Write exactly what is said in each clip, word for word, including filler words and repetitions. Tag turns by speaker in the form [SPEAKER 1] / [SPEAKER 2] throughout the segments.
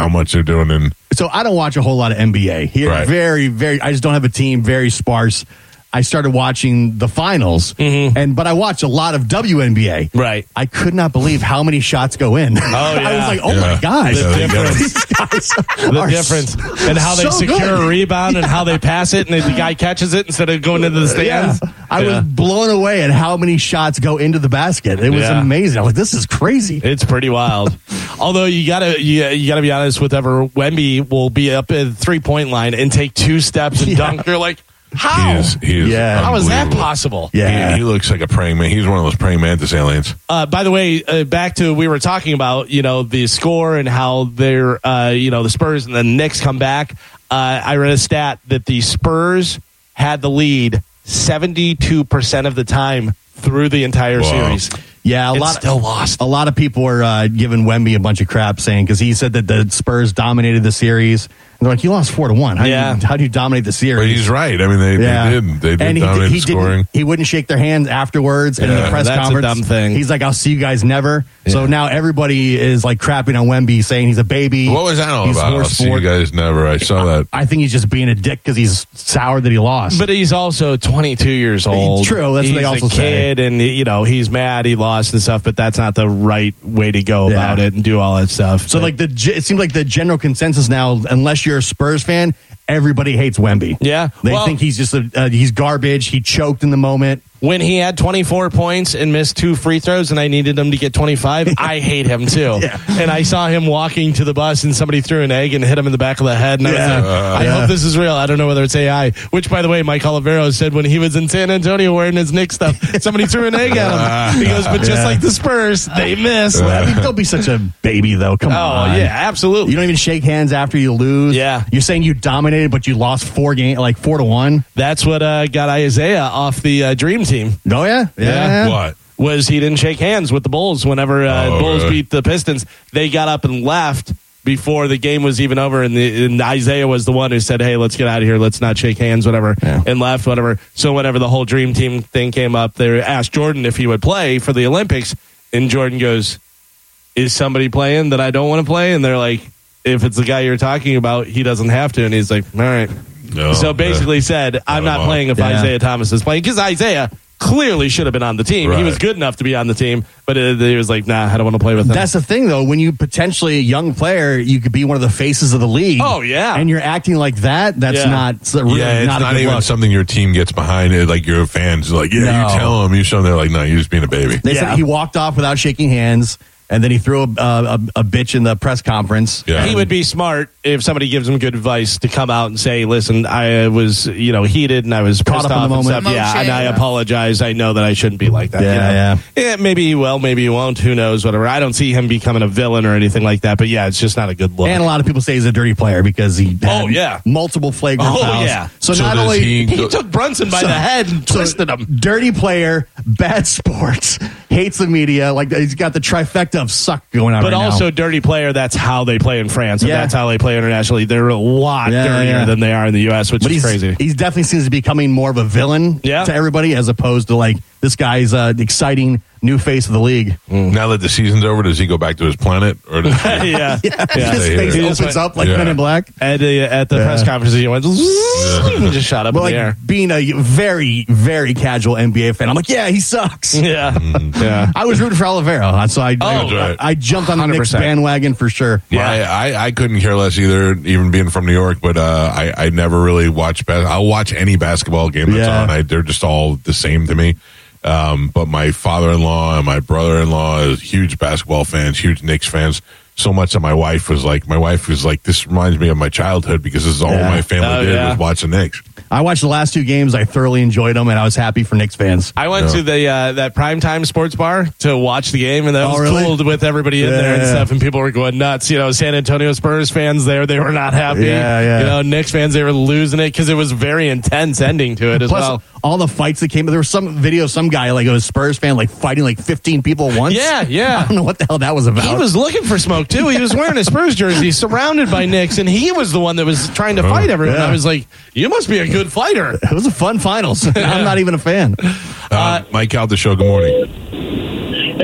[SPEAKER 1] how much they're doing. In
[SPEAKER 2] so I don't watch a whole lot of N B A here.
[SPEAKER 1] Right.
[SPEAKER 2] Very, very. I just don't have a team. Very sparse. I started watching the finals,
[SPEAKER 3] mm-hmm.
[SPEAKER 2] and but I watch a lot of W N B A.
[SPEAKER 3] Right.
[SPEAKER 2] I could not believe how many shots go in.
[SPEAKER 3] Oh, yeah.
[SPEAKER 2] I was like, oh,
[SPEAKER 1] Yeah.
[SPEAKER 2] my gosh.
[SPEAKER 3] The
[SPEAKER 1] Yeah,
[SPEAKER 3] difference.
[SPEAKER 2] These guys
[SPEAKER 3] The
[SPEAKER 2] are
[SPEAKER 3] difference. And how they
[SPEAKER 2] so
[SPEAKER 3] secure
[SPEAKER 2] good.
[SPEAKER 3] a rebound and how they pass it and the guy catches it instead of going into the stands.
[SPEAKER 2] Yeah. I
[SPEAKER 3] Yeah.
[SPEAKER 2] was blown away at how many shots go into the basket. It was
[SPEAKER 3] Yeah.
[SPEAKER 2] amazing. I was like, this is crazy.
[SPEAKER 3] It's pretty wild. Although you gotta you, you gotta be honest with ever Wemby will be up at the three point line and take two steps and
[SPEAKER 2] Yeah.
[SPEAKER 3] dunk. You're like, how?
[SPEAKER 1] he is, he is
[SPEAKER 2] Yeah.
[SPEAKER 3] How is that
[SPEAKER 1] unbelievable.
[SPEAKER 3] possible?
[SPEAKER 2] Yeah.
[SPEAKER 1] He, he looks like a praying man. He's one of those praying mantis aliens.
[SPEAKER 3] Uh, by the way, uh, back to we were talking about you know the score and how they're uh, you know the Spurs and the Knicks come back. Uh, I read a stat that the Spurs had the lead seventy-two percent of the time through the entire
[SPEAKER 1] Wow.
[SPEAKER 3] series.
[SPEAKER 2] Yeah, a
[SPEAKER 3] It's
[SPEAKER 2] lot
[SPEAKER 3] still lost.
[SPEAKER 2] A lot of people were uh, giving Wemby a bunch of crap, saying because he said that the Spurs dominated the series. And they're like, you lost four to one. How,
[SPEAKER 3] Yeah.
[SPEAKER 2] do you, how do you dominate the series?
[SPEAKER 1] But he's right. I mean, they,
[SPEAKER 2] Yeah.
[SPEAKER 1] they did. They did
[SPEAKER 2] and he,
[SPEAKER 1] dominate
[SPEAKER 2] he
[SPEAKER 1] the scoring.
[SPEAKER 2] Didn't, he wouldn't shake their hands afterwards. And in
[SPEAKER 1] Yeah,
[SPEAKER 2] the press
[SPEAKER 3] that's a
[SPEAKER 2] conference,
[SPEAKER 3] dumb thing.
[SPEAKER 2] he's like, I'll see you guys never. So
[SPEAKER 3] Yeah.
[SPEAKER 2] now everybody is like crapping on Wemby, saying he's a baby.
[SPEAKER 1] What was that all
[SPEAKER 2] He's
[SPEAKER 1] about? I'll
[SPEAKER 2] horse
[SPEAKER 1] see you
[SPEAKER 2] sport.
[SPEAKER 1] guys never. I saw that.
[SPEAKER 2] I think he's just being a dick because he's sour that he lost.
[SPEAKER 3] But he's also twenty-two years old.
[SPEAKER 2] True, that's what
[SPEAKER 3] he's
[SPEAKER 2] they also
[SPEAKER 3] a
[SPEAKER 2] say.
[SPEAKER 3] kid, and you know he's mad he lost and stuff. But that's not the right way to go
[SPEAKER 2] Yeah.
[SPEAKER 3] about it and do all that stuff.
[SPEAKER 2] So
[SPEAKER 3] But-
[SPEAKER 2] like the ge- it seems like the general consensus now, unless you're a Spurs fan, everybody hates Wemby.
[SPEAKER 3] Yeah.
[SPEAKER 2] They
[SPEAKER 3] Well-
[SPEAKER 2] think he's just a, uh, he's garbage. He choked in the moment.
[SPEAKER 3] when he had twenty-four points and missed two free throws and I needed him to get twenty-five, I hate him too.
[SPEAKER 2] Yeah.
[SPEAKER 3] And I saw him walking to the bus and somebody threw an egg and hit him in the back of the head. And I
[SPEAKER 2] Yeah.
[SPEAKER 3] was like, I
[SPEAKER 2] Yeah.
[SPEAKER 3] hope this is real. I don't know whether it's A I. Which, by the way, Mike Olivero said when he was in San Antonio wearing his Knicks stuff, somebody threw an egg at him. He goes, but just
[SPEAKER 2] Yeah.
[SPEAKER 3] like the Spurs, they miss.
[SPEAKER 2] I mean, don't be such a baby, though. Come
[SPEAKER 3] Oh,
[SPEAKER 2] on.
[SPEAKER 3] yeah, absolutely.
[SPEAKER 2] You don't even shake hands after you lose.
[SPEAKER 3] Yeah.
[SPEAKER 2] You're saying you dominated, but you lost four game, like four to one.
[SPEAKER 3] That's what uh, got Isaiah off the uh, Dream Team.
[SPEAKER 2] Oh yeah, yeah.
[SPEAKER 1] What?
[SPEAKER 3] Was he didn't shake hands with the Bulls whenever uh,
[SPEAKER 1] Oh,
[SPEAKER 3] Bulls
[SPEAKER 1] really?
[SPEAKER 3] beat the Pistons. They got up and left before the game was even over, and, the, and Isaiah was the one who said, hey, let's get out of here, let's not shake hands, whatever,
[SPEAKER 2] Yeah.
[SPEAKER 3] and left, whatever. So whenever the whole Dream Team thing came up, they asked Jordan if he would play for the Olympics, and Jordan goes, is somebody playing that I don't want to play? And they're like, if it's the guy you're talking about, he doesn't have to, and he's like, all right.
[SPEAKER 1] No,
[SPEAKER 3] So basically said, I'm not
[SPEAKER 1] Oh,
[SPEAKER 3] playing if
[SPEAKER 2] yeah.
[SPEAKER 3] Isaiah Thomas is playing, because Isaiah clearly should have been on the team. He
[SPEAKER 1] Right.
[SPEAKER 3] was good enough to be on the team, but uh, he was like, nah, I don't want to play with him.
[SPEAKER 2] That's the thing, though. When you potentially a young player, you could be one of the faces of the league.
[SPEAKER 3] Oh, yeah.
[SPEAKER 2] and you're acting like that. That's
[SPEAKER 3] Yeah.
[SPEAKER 2] not it's really
[SPEAKER 1] yeah, it's
[SPEAKER 2] not,
[SPEAKER 1] not,
[SPEAKER 2] a good
[SPEAKER 1] even
[SPEAKER 2] look.
[SPEAKER 1] something your team gets behind. It like your fans like, yeah,
[SPEAKER 2] No.
[SPEAKER 1] you tell them, you show them. They're like, no, you're just being a baby.
[SPEAKER 2] They
[SPEAKER 3] Yeah.
[SPEAKER 2] said he walked off without shaking hands, and then he threw a, a, a bitch in the press conference.
[SPEAKER 1] Yeah.
[SPEAKER 3] He would be smart if somebody gives him good advice to come out and say, listen, I was, you know, heated and I was
[SPEAKER 2] Caught
[SPEAKER 3] pissed
[SPEAKER 2] up in
[SPEAKER 3] off
[SPEAKER 2] the
[SPEAKER 3] and
[SPEAKER 2] moment.
[SPEAKER 3] stuff. Yeah, and I apologize. I know that I shouldn't be like that.
[SPEAKER 2] Yeah,
[SPEAKER 3] you know?
[SPEAKER 2] yeah.
[SPEAKER 3] Yeah, maybe he will, maybe he won't. Who knows, whatever. I don't see him becoming a villain or anything like that, but yeah, it's just not a good look.
[SPEAKER 2] And a lot of people say he's a dirty player because he had
[SPEAKER 3] Oh, yeah.
[SPEAKER 2] multiple flagrant
[SPEAKER 3] Oh,
[SPEAKER 2] fouls.
[SPEAKER 3] yeah.
[SPEAKER 2] So,
[SPEAKER 1] So
[SPEAKER 2] not
[SPEAKER 1] does
[SPEAKER 2] only
[SPEAKER 1] he-
[SPEAKER 3] he took Brunson by
[SPEAKER 2] So-
[SPEAKER 3] the head and
[SPEAKER 2] so
[SPEAKER 3] twisted him.
[SPEAKER 2] dirty player, bad sports, hates the media. Like he's got the trifecta of suck going on.
[SPEAKER 3] But
[SPEAKER 2] right
[SPEAKER 3] also,
[SPEAKER 2] now.
[SPEAKER 3] dirty player, that's how they play in France. And
[SPEAKER 2] Yeah.
[SPEAKER 3] that's how they play internationally. They're a lot
[SPEAKER 2] Yeah,
[SPEAKER 3] dirtier
[SPEAKER 2] yeah.
[SPEAKER 3] than they are in the U S, which
[SPEAKER 2] but
[SPEAKER 3] is
[SPEAKER 2] he's
[SPEAKER 3] crazy.
[SPEAKER 2] He definitely seems to be becoming more of a villain
[SPEAKER 3] Yeah.
[SPEAKER 2] to everybody, as opposed to like this guy's uh, exciting new face of the league.
[SPEAKER 1] Now that the season's over, does he go back to his planet or does he,
[SPEAKER 3] yeah.
[SPEAKER 2] Yeah,
[SPEAKER 3] Yeah.
[SPEAKER 2] his
[SPEAKER 1] Stay
[SPEAKER 2] face
[SPEAKER 1] here.
[SPEAKER 2] opens up like
[SPEAKER 1] Yeah.
[SPEAKER 2] Men in Black.
[SPEAKER 3] At the, at the
[SPEAKER 2] Yeah.
[SPEAKER 3] press conference, he went, and just shot up
[SPEAKER 2] But
[SPEAKER 3] in
[SPEAKER 2] like
[SPEAKER 3] the air.
[SPEAKER 2] being a very, very casual N B A fan, I'm like, yeah, he sucks.
[SPEAKER 3] Yeah. Yeah.
[SPEAKER 2] I was rooting for Olivero, so I,
[SPEAKER 3] Oh,
[SPEAKER 2] I,
[SPEAKER 1] right.
[SPEAKER 2] I jumped on the
[SPEAKER 3] one hundred
[SPEAKER 2] Knicks
[SPEAKER 3] percent.
[SPEAKER 2] bandwagon for sure.
[SPEAKER 1] Yeah, I, I, I couldn't care less either, even being from New York. But uh, I, I never really watch. Bas- I'll watch any basketball game that's
[SPEAKER 2] Yeah.
[SPEAKER 1] on. I, they're just all the same to me. Um, but my father-in-law and my brother-in-law is huge basketball fans, huge Knicks fans. So much that my wife was like, my wife was like, this reminds me of my childhood because this is all
[SPEAKER 2] Yeah.
[SPEAKER 1] my family
[SPEAKER 3] Oh,
[SPEAKER 1] did
[SPEAKER 3] yeah.
[SPEAKER 1] was watch the Knicks.
[SPEAKER 2] I watched the last two games. I thoroughly enjoyed them, and I was happy for Knicks fans.
[SPEAKER 3] I went
[SPEAKER 1] Yeah.
[SPEAKER 3] to the uh, that primetime sports bar to watch the game, and that
[SPEAKER 2] Oh,
[SPEAKER 3] was
[SPEAKER 2] really?
[SPEAKER 3] cool with everybody in
[SPEAKER 2] Yeah,
[SPEAKER 3] there and
[SPEAKER 2] yeah.
[SPEAKER 3] stuff, and people were going nuts. You know, San Antonio Spurs fans there, they were not happy.
[SPEAKER 2] Yeah, yeah.
[SPEAKER 3] You know, Knicks fans, they were losing it because it was a very intense ending to it as
[SPEAKER 2] Plus,
[SPEAKER 3] well.
[SPEAKER 2] all the fights that came. There was some video of some guy, like a Spurs fan, like fighting like fifteen people at once.
[SPEAKER 3] Yeah, yeah.
[SPEAKER 2] I don't know what the hell that was about.
[SPEAKER 3] He was looking for smoke too. He was wearing a Spurs jersey, surrounded by Knicks, and he was the one that was trying to fight everyone.
[SPEAKER 2] yeah.
[SPEAKER 3] I was like, "You must be a good fighter."
[SPEAKER 2] It was a fun finals. I'm not even a fan.
[SPEAKER 1] Uh, Mike out the show. Good morning.
[SPEAKER 4] Hey,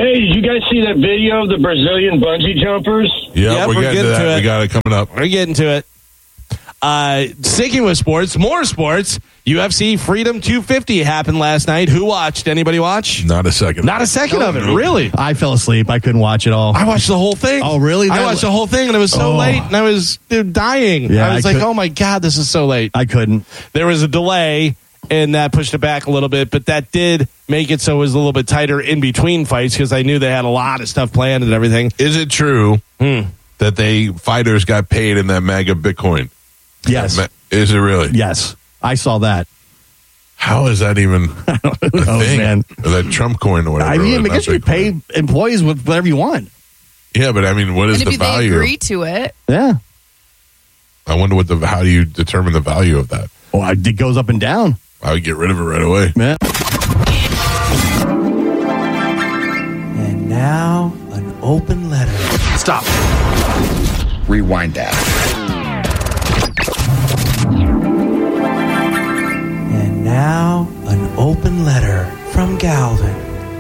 [SPEAKER 4] Hey, did you guys see that video of the Brazilian bungee jumpers?
[SPEAKER 1] Yeah,
[SPEAKER 3] Yep,
[SPEAKER 1] we're,
[SPEAKER 3] we're
[SPEAKER 1] getting
[SPEAKER 3] getting
[SPEAKER 1] to
[SPEAKER 3] to
[SPEAKER 1] that.
[SPEAKER 3] it.
[SPEAKER 1] We got it coming up.
[SPEAKER 3] We're getting to it. Uh, sticking with sports, more sports. U F C Freedom two fifty happened last night. Who watched? Anybody watch?
[SPEAKER 1] Not a second.
[SPEAKER 3] Not a second of it, really.
[SPEAKER 2] I fell asleep. I couldn't watch it all.
[SPEAKER 3] I watched the whole thing.
[SPEAKER 2] Oh, really?
[SPEAKER 3] I
[SPEAKER 2] That-
[SPEAKER 3] watched the whole thing, and it was so
[SPEAKER 2] Oh.
[SPEAKER 3] late, and I was dude, dying.
[SPEAKER 2] Yeah,
[SPEAKER 3] I was
[SPEAKER 2] I
[SPEAKER 3] like,
[SPEAKER 2] could-
[SPEAKER 3] oh, my God, this is so late.
[SPEAKER 2] I couldn't.
[SPEAKER 3] There was a delay, and that pushed it back a little bit, but that did make it so it was a little bit tighter in between fights because I knew they had a lot of stuff planned and everything.
[SPEAKER 1] Is it true
[SPEAKER 3] Hmm.
[SPEAKER 1] that they fighters got paid in that MAGA Bitcoin?
[SPEAKER 2] Yes.
[SPEAKER 1] Ma- Is it really?
[SPEAKER 2] Yes. I saw that.
[SPEAKER 1] How is that even a
[SPEAKER 2] Who knows,
[SPEAKER 1] thing?
[SPEAKER 2] man?
[SPEAKER 1] Or that Trump coin or whatever.
[SPEAKER 2] I mean,
[SPEAKER 1] or
[SPEAKER 2] I guess
[SPEAKER 1] not
[SPEAKER 2] you pay
[SPEAKER 1] Bitcoin.
[SPEAKER 2] employees with whatever you want.
[SPEAKER 1] Yeah, but I mean, what is
[SPEAKER 5] And
[SPEAKER 1] the
[SPEAKER 5] if they
[SPEAKER 1] value?
[SPEAKER 5] agree to it,
[SPEAKER 2] Yeah.
[SPEAKER 1] I wonder what the. How do you determine the value of that?
[SPEAKER 2] Well, it goes up and down.
[SPEAKER 1] I would get rid of it right away.
[SPEAKER 2] Yeah.
[SPEAKER 6] And now, an open letter.
[SPEAKER 7] Stop. Rewind that.
[SPEAKER 6] And now, an open letter from Galvin.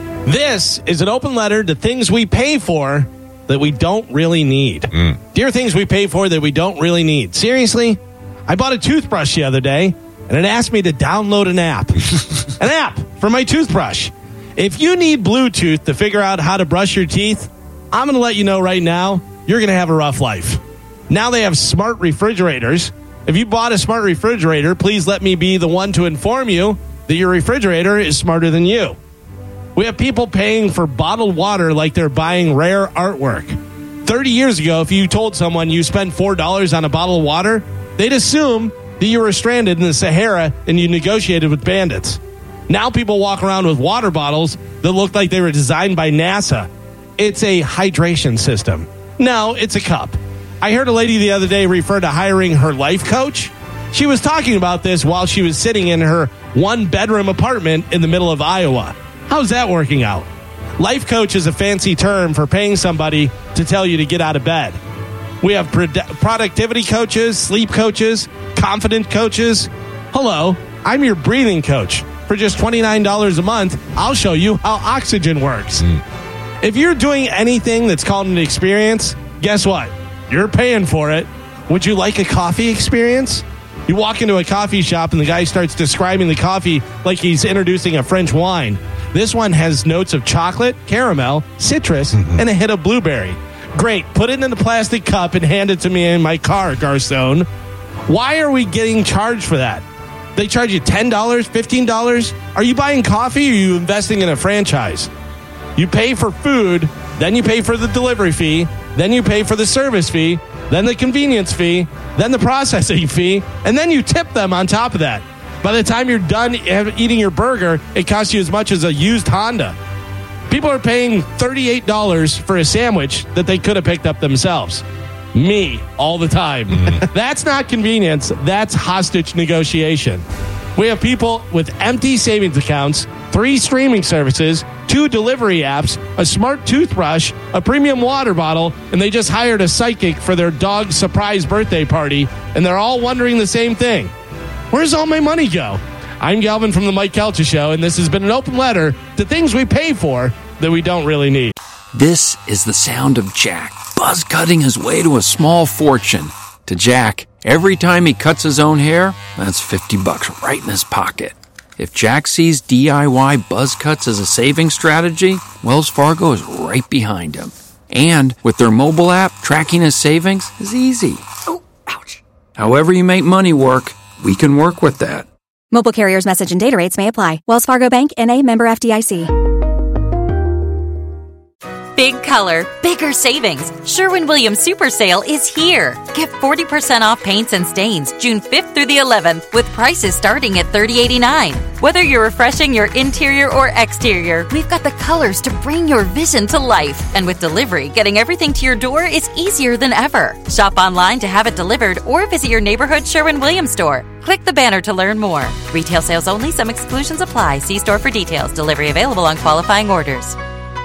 [SPEAKER 3] This is an open letter to things we pay for that we don't really need.
[SPEAKER 1] Mm.
[SPEAKER 3] Dear things we pay for that we don't really need. Seriously, I bought a toothbrush the other day, and it asked me to download an app. An app for my toothbrush. If you need Bluetooth to figure out how to brush your teeth, I'm going to let you know right now, you're going to have a rough life. Now they have smart refrigerators. If you bought a smart refrigerator, please let me be the one to inform you that your refrigerator is smarter than you. We have people paying for bottled water like they're buying rare artwork. thirty years ago, if you told someone you spent four dollars on a bottle of water, they'd assume that you were stranded in the Sahara and you negotiated with bandits. Now people walk around with water bottles that look like they were designed by NASA. It's a hydration system. No, it's a cup. I heard a lady the other day refer to hiring her life coach. She was talking about this while she was sitting in her one-bedroom apartment in the middle of Iowa. How's that working out? Life coach is a fancy term for paying somebody to tell you to get out of bed. We have pro- productivity coaches, sleep coaches, confident coaches. Hello, I'm your breathing coach. For just twenty-nine dollars a month, I'll show you how oxygen works. Mm. If you're doing anything that's called an experience, guess what? You're paying for it. Would you like a coffee experience? You walk into a coffee shop and the guy starts describing the coffee like he's introducing a French wine. This one has notes of chocolate, caramel, citrus, mm-hmm. and a hit of blueberry. Great. Put it in a plastic cup and hand it to me in my car, Garcon. Why are we getting charged for that? They charge you ten dollars, fifteen dollars? Are you buying coffee or are you investing in a franchise? You pay for food, then you pay for the delivery fee, then you pay for the service fee, then the convenience fee, then the processing fee, and then you tip them on top of that. By the time you're done eating your burger, it costs you as much as a used Honda. People are paying thirty-eight dollars for a sandwich that they could have picked up themselves. Me, all the time. Mm. That's not convenience. That's hostage negotiation. We have people with empty savings accounts, three streaming services, two delivery apps, a smart toothbrush, a premium water bottle, and they just hired a psychic for their dog's surprise birthday party, and they're all wondering the same thing. Where's all my money go? I'm Galvin from the Mike Kelcha Show, and this has been an open letter to things we pay for that we don't really need.
[SPEAKER 8] This is the sound of Jack, buzz cutting his way to a small fortune. To Jack, every time he cuts his own hair, that's fifty bucks right in his pocket. If Jack sees D I Y buzz cuts as a saving strategy, Wells Fargo is right behind him. And with their mobile app, tracking his savings is easy. Oh, ouch. However you make money work, we can work with that.
[SPEAKER 9] Mobile carriers' message and data rates may apply. Wells Fargo Bank, N A, member F D I C.
[SPEAKER 10] Big color, bigger savings. Sherwin-Williams Super Sale is here. Get forty percent off paints and stains June fifth through the eleventh with prices starting at thirty eighty-nine. Whether you're refreshing your interior or exterior, we've got the colors to bring your vision to life. And with delivery, getting everything to your door is easier than ever. Shop online to have it delivered or visit your neighborhood Sherwin-Williams store. Click the banner to learn more. Retail sales only. Some exclusions apply. See store for details. Delivery available on qualifying orders.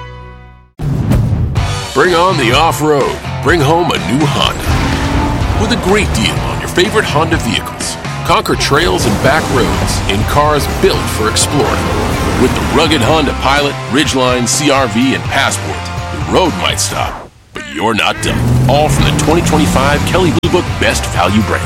[SPEAKER 11] Bring on the off-road. Bring home a new Honda. With a great deal on your favorite Honda vehicles.
[SPEAKER 5] Conquer trails and back roads in cars built for exploring. With the rugged Honda Pilot, Ridgeline, C R V, and Passport, the road might stop, but you're not done. All from the twenty twenty-five Kelley Blue Book Best Value brand.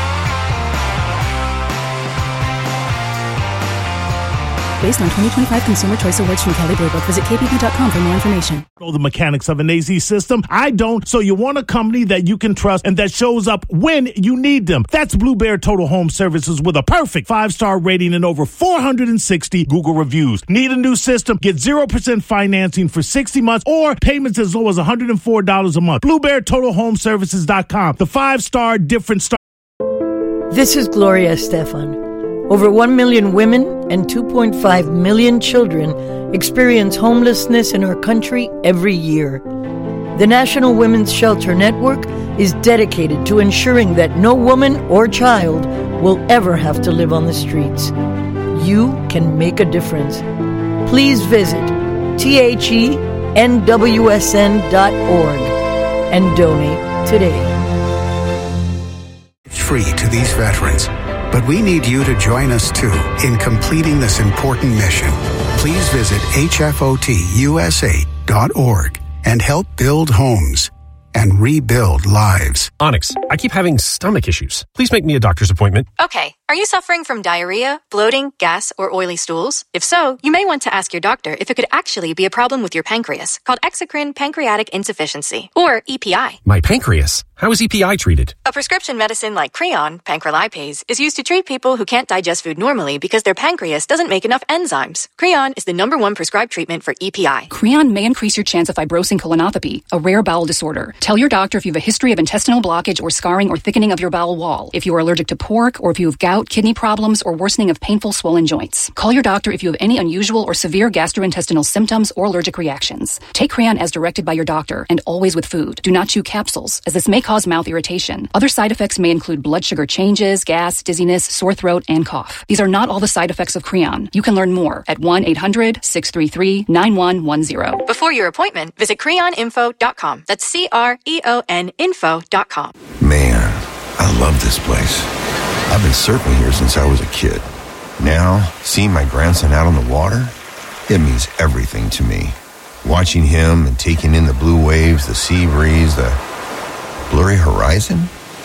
[SPEAKER 11] Based on twenty twenty-five Consumer Choice Awards from Kelley Blue Book. Visit K B B dot com for more information.
[SPEAKER 12] Know the mechanics of an A Z system? I don't, so you want a company that you can trust and that shows up when you need them. That's Blue Bear Total Home Services with a perfect five-star rating and over four hundred sixty Google reviews. Need a new system? Get zero percent financing for sixty months or payments as low as one hundred four dollars a month. Blue Bear Total Home Services dot com. The five-star different star.
[SPEAKER 13] This is Gloria Estefan. Over one million women and two point five million children experience homelessness in our country every year. The National Women's Shelter Network is dedicated to ensuring that no woman or child will ever have to live on the streets. You can make a difference. Please visit T H E N W S N dot org and donate today.
[SPEAKER 14] It's free to these veterans. But we need you to join us, too, in completing this important mission. Please visit H F O T U S A dot org and help build homes and rebuild lives.
[SPEAKER 15] Onyx, I keep having stomach issues. Please make me a doctor's appointment.
[SPEAKER 16] Okay. Are you suffering from diarrhea, bloating, gas, or oily stools? If so, you may want to ask your doctor if it could actually be a problem with your pancreas, called exocrine pancreatic insufficiency, or E P I.
[SPEAKER 15] My pancreas? How is E P I treated?
[SPEAKER 16] A prescription medicine like Creon, pancrelipase, is used to treat people who can't digest food normally because their pancreas doesn't make enough enzymes. Creon is the number one prescribed treatment for E P I.
[SPEAKER 17] Creon may increase your chance of fibrosing colonopathy, a rare bowel disorder. Tell your doctor if you have a history of intestinal blockage or scarring or thickening of your bowel wall, if you are allergic to pork, or if you have gout, kidney problems, or worsening of painful swollen joints. Call your doctor if you have any unusual or severe gastrointestinal symptoms or allergic reactions. Take Creon as directed by your doctor and always with food. Do not chew capsules, as this may cause mouth irritation. Other side effects may include blood sugar changes, gas, dizziness, sore throat, and cough. These are not all the side effects of Creon. You can learn more at one eight hundred six three three nine one one zero.
[SPEAKER 16] Before your appointment, visit creon info dot com. That's C R E O N info dot com.
[SPEAKER 18] Man, I love this place. I've been surfing here since I was a kid. Now, seeing my grandson out on the water, it means everything to me. Watching him and taking in the blue waves, the sea breeze, the blurry horizon.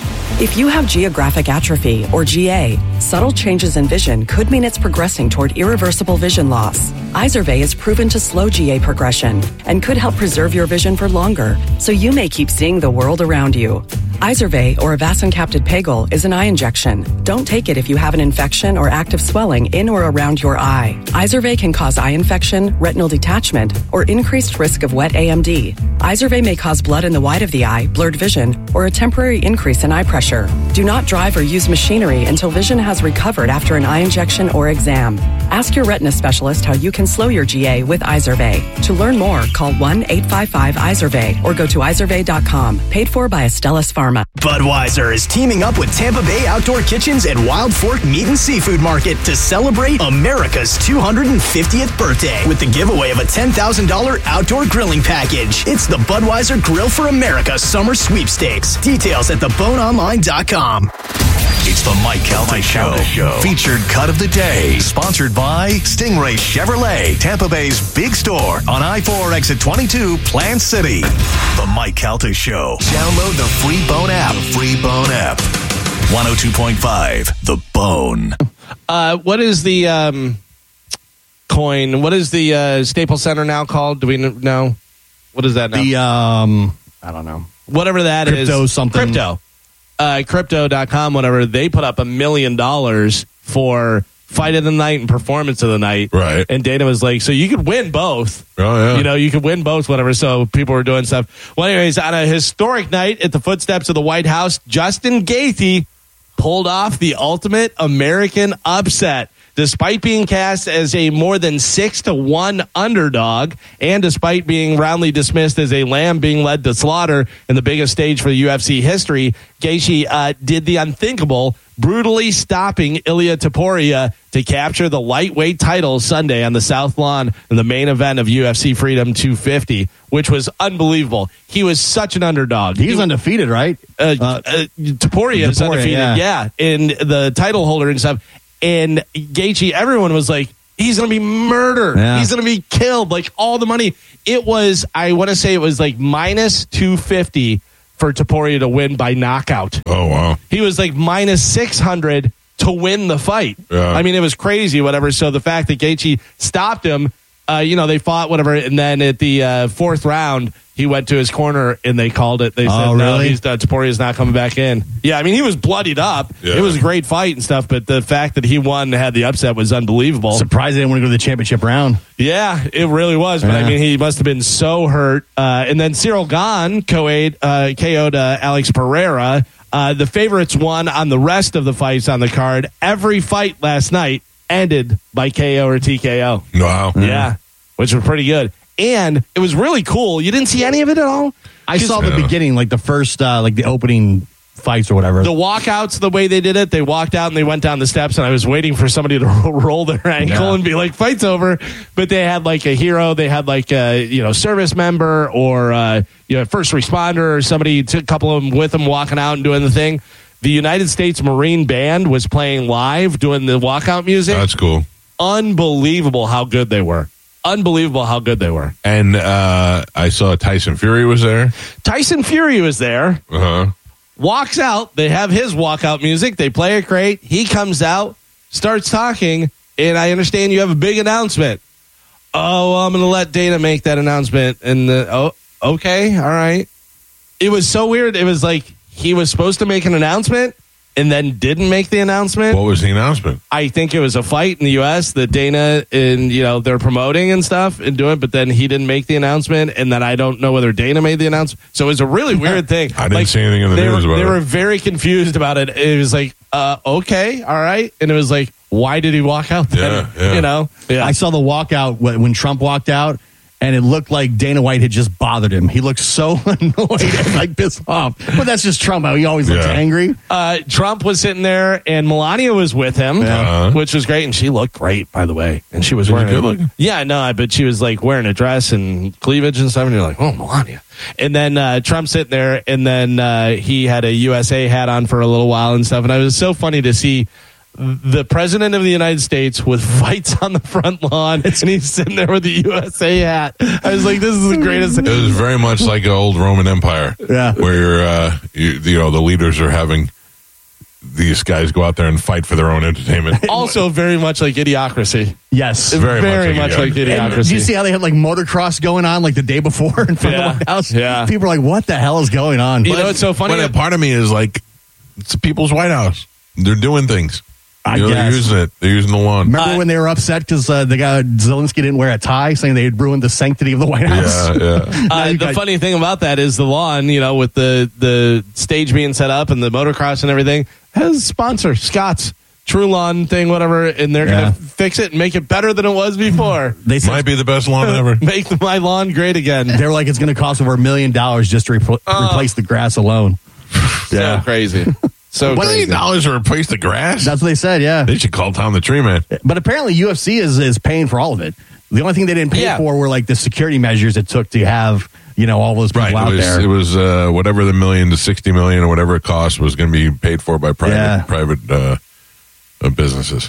[SPEAKER 19] If you have geographic atrophy, or G A, subtle changes in vision could mean it's progressing toward irreversible vision loss. Izervay is proven to slow G A progression and could help preserve your vision for longer, so you may keep seeing the world around you. Izervay, or avacincaptad pegol, is an eye injection. Don't take it if you have an infection or active swelling in or around your eye. Izervay can cause eye infection, retinal detachment, or increased risk of wet A M D. Izervay may cause blood in the white of the eye, blurred vision, or a temporary increase in eye pressure. Do not drive or use machinery until vision has recovered after an eye injection or exam. Ask your retina specialist how you can slow your G A with Izervay. To learn more, call one eight five five Izervay or go to izervay dot com. Paid for by Astellas Pharma.
[SPEAKER 20] Budweiser is teaming up with Tampa Bay Outdoor Kitchens and Wild Fork Meat and Seafood Market to celebrate America's two hundred fiftieth birthday with the giveaway of a ten thousand dollars outdoor grilling package. It's the Budweiser Grill for America Summer Sweepstakes. Details at the bone online dot com.
[SPEAKER 21] It's the Mike Calta Show. Show. Featured cut of the day. Sponsored by Stingray Chevrolet, Tampa Bay's big store on I four exit twenty-two, Plant City. The Mike Calta Show. Download the free Bone app. The free Bone app. one oh two point five, The Bone.
[SPEAKER 3] Uh, what is the um, coin? What is the uh, Staples Center now called? Do we know? What is that now?
[SPEAKER 2] The, um, I don't know.
[SPEAKER 3] Whatever that
[SPEAKER 2] Crypto
[SPEAKER 3] is.
[SPEAKER 2] Crypto something.
[SPEAKER 3] Crypto. Uh, crypto dot com, whatever, they put up a million dollars for fight of the night and performance of the night.
[SPEAKER 1] Right.
[SPEAKER 3] And Dana was like, so you could win both.
[SPEAKER 1] Oh, yeah.
[SPEAKER 3] You know, you could win both, whatever. So people were doing stuff. Well, anyways, on a historic night at the footsteps of the White House, Justin Gaethje pulled off the ultimate American upset. Despite being cast as a more than six to one underdog, and despite being roundly dismissed as a lamb being led to slaughter in the biggest stage for the U F C history, Gaethje uh, did the unthinkable brutally stopping Ilia Topuria to capture the lightweight title Sunday on the South Lawn in the main event of U F C Freedom two fifty, which was unbelievable. He was such an underdog.
[SPEAKER 2] He's
[SPEAKER 3] he,
[SPEAKER 2] undefeated, right?
[SPEAKER 3] Uh, uh, uh, Topuria is undefeated, yeah. yeah, and the title holder and stuff. And Gaethje, everyone was like, he's going to be murdered. Yeah. He's going to be killed. Like, all the money. It was, I want to say it was like minus two fifty for Topuria to win by knockout.
[SPEAKER 1] Oh, wow.
[SPEAKER 3] He was like minus six hundred to win the fight.
[SPEAKER 1] Yeah.
[SPEAKER 3] I mean, it was crazy, whatever. So the fact that Gaethje stopped him, uh, you know, they fought, whatever. And then at the uh, fourth round, he went to his corner and they called it. They said,
[SPEAKER 2] oh,
[SPEAKER 3] no,
[SPEAKER 2] really?
[SPEAKER 3] he's, uh, Topuria's not coming back in. Yeah, I mean, he was bloodied up.
[SPEAKER 1] Yeah.
[SPEAKER 3] It was a great fight and stuff, but the fact that he won and had the upset was unbelievable.
[SPEAKER 2] Surprised they didn't want to go to the championship round.
[SPEAKER 3] Yeah, it really was. But
[SPEAKER 2] yeah.
[SPEAKER 3] I mean, he must have been so hurt. Uh, and then Cyril Gahn K O'd, uh, K O'd uh, Alex Pereira. Uh, the favorites won on the rest of the fights on the card. Every fight last night ended by K O or T K O.
[SPEAKER 1] Wow.
[SPEAKER 3] Yeah, which was pretty good. And it was really cool. You didn't see any of it at all?
[SPEAKER 2] I saw the
[SPEAKER 1] Yeah.
[SPEAKER 2] beginning, like the first, uh, like the opening fights or whatever.
[SPEAKER 3] The walkouts, the way they did it, they walked out and they went down the steps, and I was waiting for somebody to roll their ankle
[SPEAKER 2] Yeah.
[SPEAKER 3] and be like, fight's over. But they had like a hero, they had like a, you know, service member or uh, you know, first responder or somebody, took a couple of them with them walking out and doing the thing. The United States Marine Band was playing live, doing the walkout music.
[SPEAKER 1] That's cool.
[SPEAKER 3] Unbelievable how good they were. Unbelievable how good they were.
[SPEAKER 1] And uh, I saw Tyson Fury was there.
[SPEAKER 3] Tyson Fury was there.
[SPEAKER 1] Uh-huh.
[SPEAKER 3] Walks out. They have his walkout music. They play it great. He comes out, starts talking, and I understand you have a big announcement. Oh, well, I'm going to let Dana make that announcement. And the, oh, okay, all right. It was so weird. It was like he was supposed to make an announcement and then didn't make the announcement.
[SPEAKER 1] What was the announcement?
[SPEAKER 3] I think it was a fight in the U S that Dana and, you know, they're promoting and stuff and doing, but then he didn't make the announcement, and then I don't know whether Dana made the announcement. So it was a really weird thing.
[SPEAKER 1] I didn't see anything in the
[SPEAKER 3] they
[SPEAKER 1] news
[SPEAKER 3] were,
[SPEAKER 1] about
[SPEAKER 3] They
[SPEAKER 1] it.
[SPEAKER 3] were very confused about it. It was like, uh, okay, all right. And it was like, why did he walk out then?
[SPEAKER 1] Yeah, yeah.
[SPEAKER 3] You know? Yeah.
[SPEAKER 2] I saw the walkout when when Trump walked out, and it looked like Dana White had just bothered him. He looked so annoyed and like pissed off. But that's just Trump. He always looks
[SPEAKER 1] Yeah.
[SPEAKER 2] angry.
[SPEAKER 3] Uh, Trump was sitting there, and Melania was with him,
[SPEAKER 1] Yeah.
[SPEAKER 3] which was great. And she looked great, by the way. And she was
[SPEAKER 1] She was
[SPEAKER 3] wearing
[SPEAKER 1] good
[SPEAKER 3] a-
[SPEAKER 1] looking?
[SPEAKER 3] Yeah, no, but she was like wearing a dress and cleavage and stuff. And you're like, oh, Melania. And then uh, Trump sitting there, and then uh, he had a U S A hat on for a little while and stuff. And it was so funny to see the president of the United States with fights on the front lawn, and he's sitting there with the U S A hat. I was like, this is the greatest.
[SPEAKER 1] It was very much like an old Roman Empire.
[SPEAKER 2] Yeah.
[SPEAKER 1] Where, uh, you, you know, the leaders are having these guys go out there and fight for their own entertainment.
[SPEAKER 3] Also very much like Idiocracy.
[SPEAKER 2] Yes.
[SPEAKER 1] Very
[SPEAKER 3] Very,
[SPEAKER 1] much
[SPEAKER 3] much,
[SPEAKER 1] like
[SPEAKER 3] like
[SPEAKER 1] Idiocracy.
[SPEAKER 2] And
[SPEAKER 3] Idiocracy.
[SPEAKER 2] did you see how they had like motocross going on like the day before in front
[SPEAKER 3] Yeah.
[SPEAKER 2] of the White House?
[SPEAKER 3] Yeah.
[SPEAKER 2] People are like, what the hell is going on?
[SPEAKER 3] You know, it's so funny.
[SPEAKER 1] But a part of me is like, it's the people's White House. They're doing things.
[SPEAKER 2] I
[SPEAKER 1] You know, they're
[SPEAKER 2] guess.
[SPEAKER 1] using it. They're using the lawn.
[SPEAKER 2] Remember
[SPEAKER 3] Uh,
[SPEAKER 2] when they were upset because uh, the guy Zelensky didn't wear a tie, saying they had ruined the sanctity of the White House?
[SPEAKER 1] Yeah, yeah.
[SPEAKER 3] Uh, the
[SPEAKER 2] guys-
[SPEAKER 3] funny thing about that is the lawn, you know, with the, the stage being set up and the motocross and everything, has a sponsor, Scott's True Lawn thing, whatever, and they're
[SPEAKER 2] Yeah.
[SPEAKER 3] going to fix it and make it better than it was before.
[SPEAKER 2] They said
[SPEAKER 1] Might be the best lawn ever.
[SPEAKER 3] Make my lawn great again.
[SPEAKER 2] they were like, it's going to cost over a million dollars just to repl-
[SPEAKER 3] Oh.
[SPEAKER 2] replace the grass alone.
[SPEAKER 3] So crazy. So
[SPEAKER 1] One
[SPEAKER 3] crazy.
[SPEAKER 1] million dollars to replace the grass?
[SPEAKER 2] That's what they said, yeah.
[SPEAKER 1] They should call Tom the Tree Man.
[SPEAKER 2] But apparently U F C is, is paying for all of it. The only thing they didn't pay
[SPEAKER 3] Yeah.
[SPEAKER 2] for were like the security measures it took to have, you know, all those people
[SPEAKER 1] Right.
[SPEAKER 2] out
[SPEAKER 1] It was,
[SPEAKER 2] there.
[SPEAKER 1] it was uh, whatever the million to sixty million or whatever it cost was going to be paid for by private
[SPEAKER 2] Yeah.
[SPEAKER 1] private uh, uh, businesses.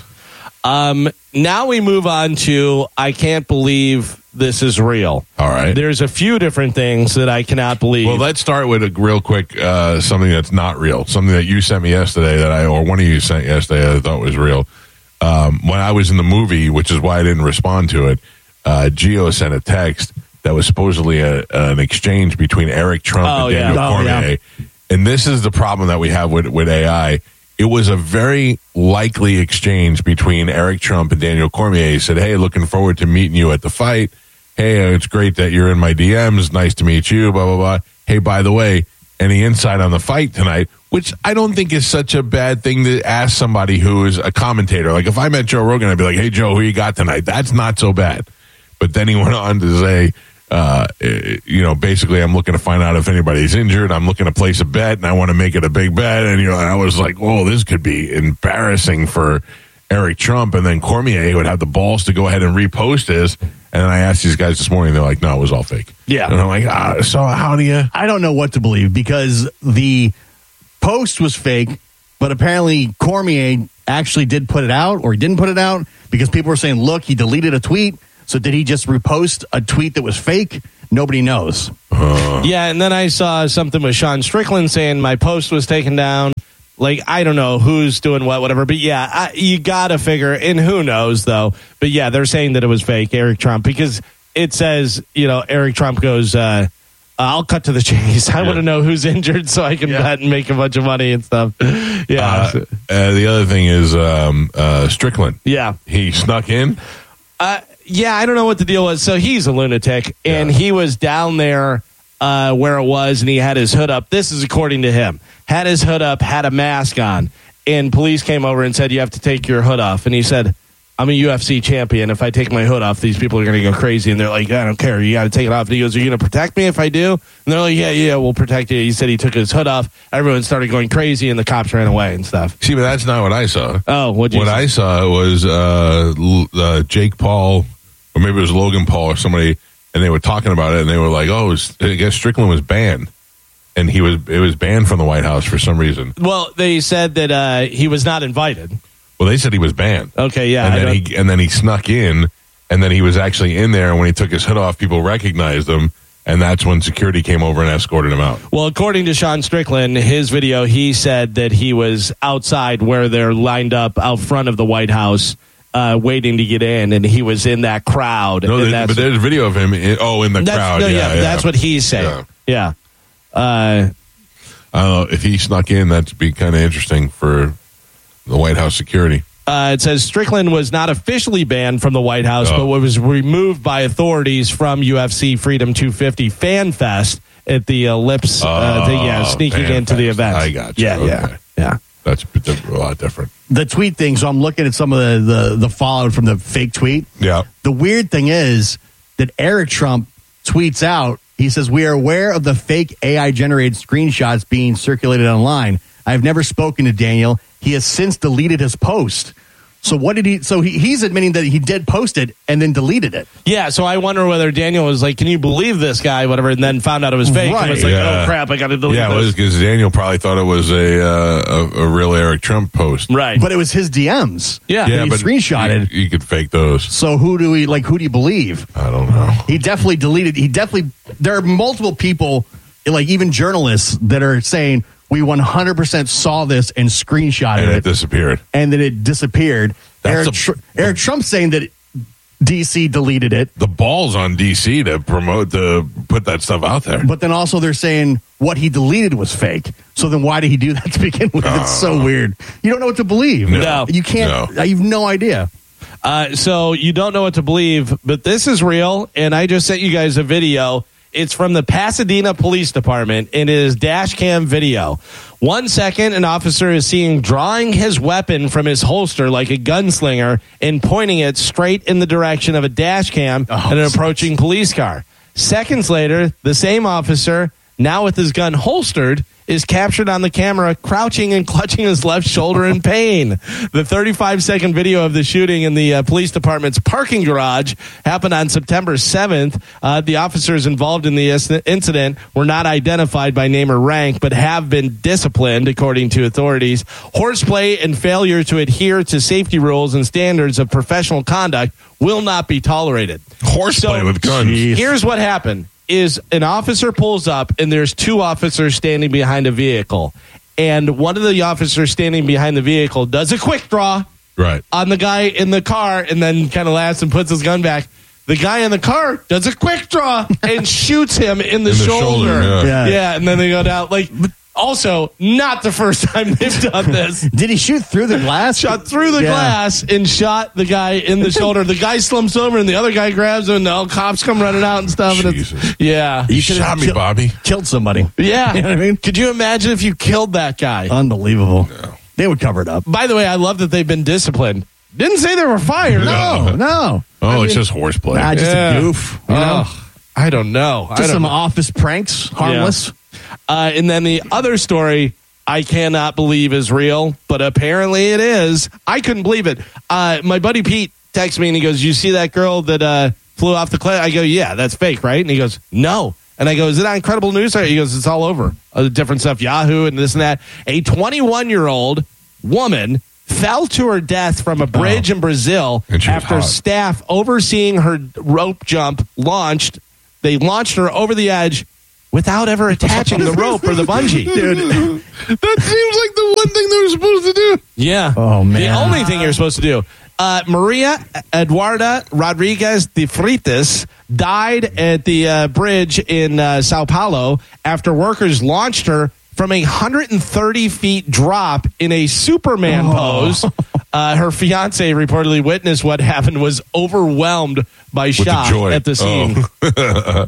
[SPEAKER 3] Um, now we move on to I can't believe this is real.
[SPEAKER 1] All right.
[SPEAKER 3] There's a few different things that I cannot believe.
[SPEAKER 1] Well, let's start with a real quick uh, something that's not real. Something that you sent me yesterday that I, or one of you sent yesterday that I thought was real. Um, when I was in the movie, which is why I didn't respond to it, uh, Gio sent a text that was supposedly a, an exchange between Eric Trump
[SPEAKER 3] Oh,
[SPEAKER 1] and
[SPEAKER 3] yeah.
[SPEAKER 1] Daniel
[SPEAKER 2] Oh,
[SPEAKER 1] Cormier.
[SPEAKER 2] yeah.
[SPEAKER 1] And this is the problem that we have with, with A I. It was a very likely exchange between Eric Trump and Daniel Cormier. He said, hey, looking forward to meeting you at the fight. Hey, it's great that you're in my D Ms. Nice to meet you, blah, blah, blah. Hey, by the way, any insight on the fight tonight? Which I don't think is such a bad thing to ask somebody who is a commentator. Like if I met Joe Rogan, I'd be like, hey, Joe, who you got tonight? That's not so bad. But then he went on to say, uh, you know, basically I'm looking to find out if anybody's injured. I'm looking to place a bet, and I want to make it a big bet. And, you know, I was like, whoa, this could be embarrassing for Eric Trump. And then Cormier would have the balls to go ahead and repost this. And then I asked these guys this morning, they're like, no, it was all fake.
[SPEAKER 2] Yeah.
[SPEAKER 1] And I'm like, ah, so how do you?
[SPEAKER 2] I don't know what to believe because the post was fake, but apparently Cormier actually did put it out, or he didn't put it out, because people were saying, look, he deleted a tweet. So did he just repost a tweet that was fake? Nobody knows.
[SPEAKER 1] Uh,
[SPEAKER 3] yeah, and then I saw something with Sean Strickland saying my post was taken down. Like, I don't know who's doing what, whatever. But, yeah, I, you got to figure, and who knows, though. But, yeah, they're saying that it was fake, Eric Trump, because it says, you know, Eric Trump goes, uh, I'll cut to the chase. I yeah. want to know who's injured so I can yeah. bet and make a bunch of money and stuff. Yeah.
[SPEAKER 1] Uh, uh, the other thing is um, uh, Strickland.
[SPEAKER 3] Yeah.
[SPEAKER 1] He snuck in.
[SPEAKER 3] Uh, yeah, I don't know what the deal was. So he's a lunatic, and yeah. he was down there uh, where it was, and he had his hood up. This is according to him. Had his hood up, had a mask on, and police came over and said, you have to take your hood off. And he said, I'm a U F C champion. If I take my hood off, these people are going to go crazy. And they're like, I don't care. You got to take it off. And he goes, are you going to protect me if I do? And they're like, yeah, yeah, we'll protect you. He said he took his hood off. Everyone started going crazy, and the cops ran away and stuff.
[SPEAKER 1] See, but that's not what I saw.
[SPEAKER 3] Oh, what'd you
[SPEAKER 1] What
[SPEAKER 3] see?
[SPEAKER 1] I saw was uh, uh, Jake Paul, or maybe it was Logan Paul or somebody, and they were talking about it, and they were like, oh, it was, I guess Strickland was banned. And he was it was banned from the White House for some reason.
[SPEAKER 3] Well, they said that uh, he was not invited.
[SPEAKER 1] Well, they said he was banned.
[SPEAKER 3] Okay, yeah.
[SPEAKER 1] And then he and then he snuck in, and then he was actually in there. And when he took his hood off, people recognized him, and that's when security came over and escorted him out.
[SPEAKER 3] Well, according to Sean Strickland, his video, he said that he was outside where they're lined up out front of the White House, uh, waiting to get in, and he was in that crowd.
[SPEAKER 1] No,
[SPEAKER 3] and
[SPEAKER 1] there, but there's a video of him. In, oh, in the
[SPEAKER 3] that's,
[SPEAKER 1] crowd.
[SPEAKER 3] No,
[SPEAKER 1] yeah,
[SPEAKER 3] yeah,
[SPEAKER 1] yeah,
[SPEAKER 3] that's what he's saying. Yeah. yeah. Uh,
[SPEAKER 1] I don't know if he snuck in. That'd be kind of interesting for the White House security.
[SPEAKER 3] Uh, it says Strickland was not officially banned from the White House, oh. but was removed by authorities from U F C Freedom two fifty Fan Fest at the Ellipse.
[SPEAKER 1] Oh,
[SPEAKER 3] uh, thing, yeah, sneaking into
[SPEAKER 1] Fest.
[SPEAKER 3] the event.
[SPEAKER 1] I got you.
[SPEAKER 3] Yeah,
[SPEAKER 1] okay.
[SPEAKER 3] yeah, yeah.
[SPEAKER 1] That's a lot different.
[SPEAKER 2] The tweet thing. So I'm looking at some of the, the the fallout from the fake tweet.
[SPEAKER 1] Yeah.
[SPEAKER 2] The weird thing is that Eric Trump tweets out. He says, we are aware of the fake A I-generated screenshots being circulated online. I have never spoken to Daniel. He has since deleted his post. So what did he? So he, he's admitting that he did post it and then deleted it.
[SPEAKER 3] Yeah. So I wonder whether Daniel was like, "Can you believe this guy?" Whatever, and then found out it was fake.
[SPEAKER 2] Right.
[SPEAKER 3] And was like,
[SPEAKER 1] Yeah.
[SPEAKER 3] "Oh crap, I got to delete
[SPEAKER 1] Yeah,
[SPEAKER 3] this."
[SPEAKER 1] because Daniel probably thought it was a, uh, a a real Eric Trump post.
[SPEAKER 3] Right.
[SPEAKER 2] But it was his D Ms.
[SPEAKER 3] Yeah.
[SPEAKER 2] that
[SPEAKER 1] Yeah,
[SPEAKER 2] he
[SPEAKER 1] but
[SPEAKER 2] screenshotted.
[SPEAKER 1] You, you could fake those.
[SPEAKER 2] So who do we like? Who do you believe?
[SPEAKER 1] I don't know.
[SPEAKER 2] He definitely deleted. He definitely. There are multiple people, like even journalists, that are saying we one hundred percent saw this and screenshotted
[SPEAKER 1] And it
[SPEAKER 2] it,
[SPEAKER 1] disappeared.
[SPEAKER 2] and then it disappeared.
[SPEAKER 1] That's
[SPEAKER 2] Eric,
[SPEAKER 1] a-
[SPEAKER 2] Tr- Eric Trump saying that D C deleted it,
[SPEAKER 1] The ball's on D C to promote to put that stuff out there.
[SPEAKER 2] but then also they're saying what he deleted was fake. So then why did he do that to begin with? It's so weird. You don't know what to believe.
[SPEAKER 3] No.
[SPEAKER 2] You can't.
[SPEAKER 1] No.
[SPEAKER 2] You have no idea.
[SPEAKER 3] Uh, so you don't know what to believe, but this is real, and I just sent you guys a video. It's from the Pasadena Police Department, and it is dash cam video. One second, an officer is seen drawing his weapon from his holster like a gunslinger and pointing it straight in the direction of a dash cam
[SPEAKER 2] Oh,
[SPEAKER 3] and an approaching police car. Seconds later, the same officer, now with his gun holstered, is captured on the camera crouching and clutching his left shoulder in pain. The thirty-five second video of the shooting in the uh, police department's parking garage happened on September seventh. Uh, the officers involved in the is- incident were not identified by name or rank, but have been disciplined, according to authorities. Horseplay and failure to adhere to safety rules and standards of professional conduct will not be tolerated.
[SPEAKER 1] Horseplay
[SPEAKER 3] So,
[SPEAKER 1] with guns.
[SPEAKER 3] Here's what happened. Is an officer pulls up and there's two officers standing behind a vehicle, and one of the officers standing behind the vehicle does a quick draw
[SPEAKER 1] Right.
[SPEAKER 3] on the guy in the car and then kind of laughs and puts his gun back. The guy in the car does a quick draw and shoots him in the,
[SPEAKER 1] In the
[SPEAKER 3] shoulder.
[SPEAKER 1] shoulder, yeah.
[SPEAKER 2] Yeah.
[SPEAKER 3] yeah, and then they go down. Like, also, not the first time they've done this.
[SPEAKER 2] Did he shoot through the glass?
[SPEAKER 3] Shot through the
[SPEAKER 2] Yeah.
[SPEAKER 3] glass and shot the guy in the shoulder. The guy slumps over and the other guy grabs him and the cops come running out and stuff. And it's,
[SPEAKER 1] Jesus.
[SPEAKER 3] yeah.
[SPEAKER 1] You
[SPEAKER 2] could've
[SPEAKER 1] shot me,
[SPEAKER 2] kill-
[SPEAKER 1] Bobby.
[SPEAKER 2] Killed somebody.
[SPEAKER 3] Yeah.
[SPEAKER 2] You know what I mean?
[SPEAKER 3] Could you imagine if you killed that guy?
[SPEAKER 2] Unbelievable. They would cover it up.
[SPEAKER 3] By the way, I love that they've been disciplined. Didn't say they were fired.
[SPEAKER 2] No, no.
[SPEAKER 1] Oh,
[SPEAKER 3] I
[SPEAKER 1] it's
[SPEAKER 3] mean-
[SPEAKER 1] just horseplay.
[SPEAKER 2] Nah, just
[SPEAKER 3] Yeah.
[SPEAKER 2] a goof. You know?
[SPEAKER 3] Oh. I don't know. I
[SPEAKER 2] Just
[SPEAKER 3] don't
[SPEAKER 2] some
[SPEAKER 3] know.
[SPEAKER 2] office pranks, harmless.
[SPEAKER 3] Yeah. Uh, and then the other story I cannot believe is real, but apparently it is. I couldn't believe it. Uh, my buddy Pete texts me and he goes, "You see that girl that uh, flew off the cliff?" I go, "Yeah, that's fake, right?" And he goes, "No." And I go, "Is it on Incredible News?" He goes, "It's all over. Uh, different stuff, Yahoo and this and that." A twenty-one-year-old woman fell to her death from a bridge
[SPEAKER 1] Oh.
[SPEAKER 3] in Brazil
[SPEAKER 1] And she was
[SPEAKER 3] after
[SPEAKER 1] hot.
[SPEAKER 3] staff overseeing her rope jump launched. They launched her over the edge without ever attaching the rope or the bungee.
[SPEAKER 2] Dude,
[SPEAKER 1] That seems like the one thing they were supposed to do.
[SPEAKER 3] Yeah.
[SPEAKER 2] Oh, man.
[SPEAKER 3] The only thing you're supposed to do. Uh, Maria Eduarda Rodriguez de Freitas died at the uh, bridge in uh, Sao Paulo after workers launched her from a one hundred thirty feet drop in a Superman
[SPEAKER 2] Oh.
[SPEAKER 3] pose. Uh, her fiance reportedly witnessed what happened, was overwhelmed by
[SPEAKER 1] With
[SPEAKER 3] shock
[SPEAKER 1] the joy.
[SPEAKER 3] at the scene.
[SPEAKER 1] Oh,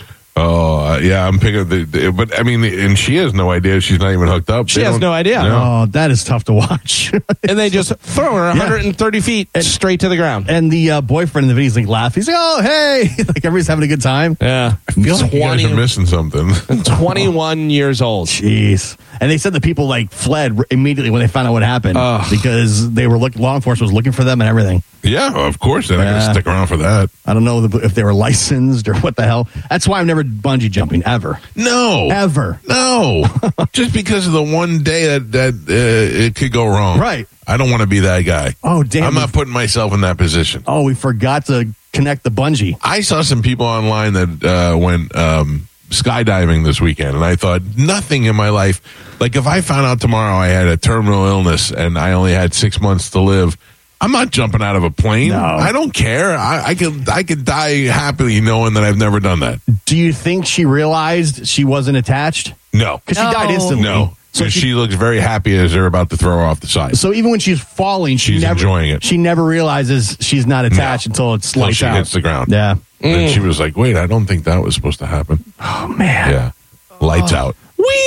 [SPEAKER 1] oh uh, yeah, I'm picking the, the. But I mean, and she has no idea. She's not even hooked up.
[SPEAKER 3] She
[SPEAKER 1] They
[SPEAKER 3] has
[SPEAKER 1] don't-
[SPEAKER 3] no idea.
[SPEAKER 2] Oh, that is tough to watch.
[SPEAKER 3] And they just throw her one hundred thirty feet straight to the ground.
[SPEAKER 2] And the uh, boyfriend in the video is like laughing. He's like, "Oh, hey!" Like everybody's having a good time.
[SPEAKER 3] Yeah,
[SPEAKER 1] I feel like you guys are missing something.
[SPEAKER 3] twenty-one years old.
[SPEAKER 2] Jeez. And they said the people like fled r- immediately when they found out what happened
[SPEAKER 3] Ugh.
[SPEAKER 2] because they were look, law enforcement was looking for them and everything.
[SPEAKER 1] Yeah, of course. They're not going
[SPEAKER 2] Yeah.
[SPEAKER 1] to stick around for that.
[SPEAKER 2] I don't know the, if they were licensed or what the hell. That's why I'm never bungee jumping ever,
[SPEAKER 1] No,
[SPEAKER 2] ever.
[SPEAKER 1] no. Just because of the one day that that uh, it could go wrong.
[SPEAKER 2] Right.
[SPEAKER 1] I don't want to be that guy.
[SPEAKER 2] Oh, damn.
[SPEAKER 1] I'm not putting myself in that position.
[SPEAKER 2] Oh, we forgot to connect the bungee.
[SPEAKER 1] I saw some people online that uh, went um, skydiving this weekend, and I thought nothing in my life. Like if I found out tomorrow I had a terminal illness and I only had six months to live, I'm not jumping out of a plane.
[SPEAKER 2] No.
[SPEAKER 1] I don't care. I, I could I could die happily knowing that I've never done that.
[SPEAKER 2] Do you think she realized she wasn't attached?
[SPEAKER 1] No,
[SPEAKER 2] Because she died
[SPEAKER 4] No.
[SPEAKER 2] instantly.
[SPEAKER 1] no.
[SPEAKER 2] So
[SPEAKER 1] So
[SPEAKER 2] she,
[SPEAKER 1] she looks very happy as they're about to throw her off the side.
[SPEAKER 2] so even when she's falling, she
[SPEAKER 1] She's
[SPEAKER 2] never
[SPEAKER 1] enjoying it.
[SPEAKER 2] She never realizes she's not attached until it's
[SPEAKER 1] Until
[SPEAKER 2] lights
[SPEAKER 1] she
[SPEAKER 2] out.
[SPEAKER 1] hits the ground.
[SPEAKER 2] Yeah.
[SPEAKER 1] And she was like, "Wait, I don't think that was supposed to happen."
[SPEAKER 2] Oh man.
[SPEAKER 1] Yeah, lights out.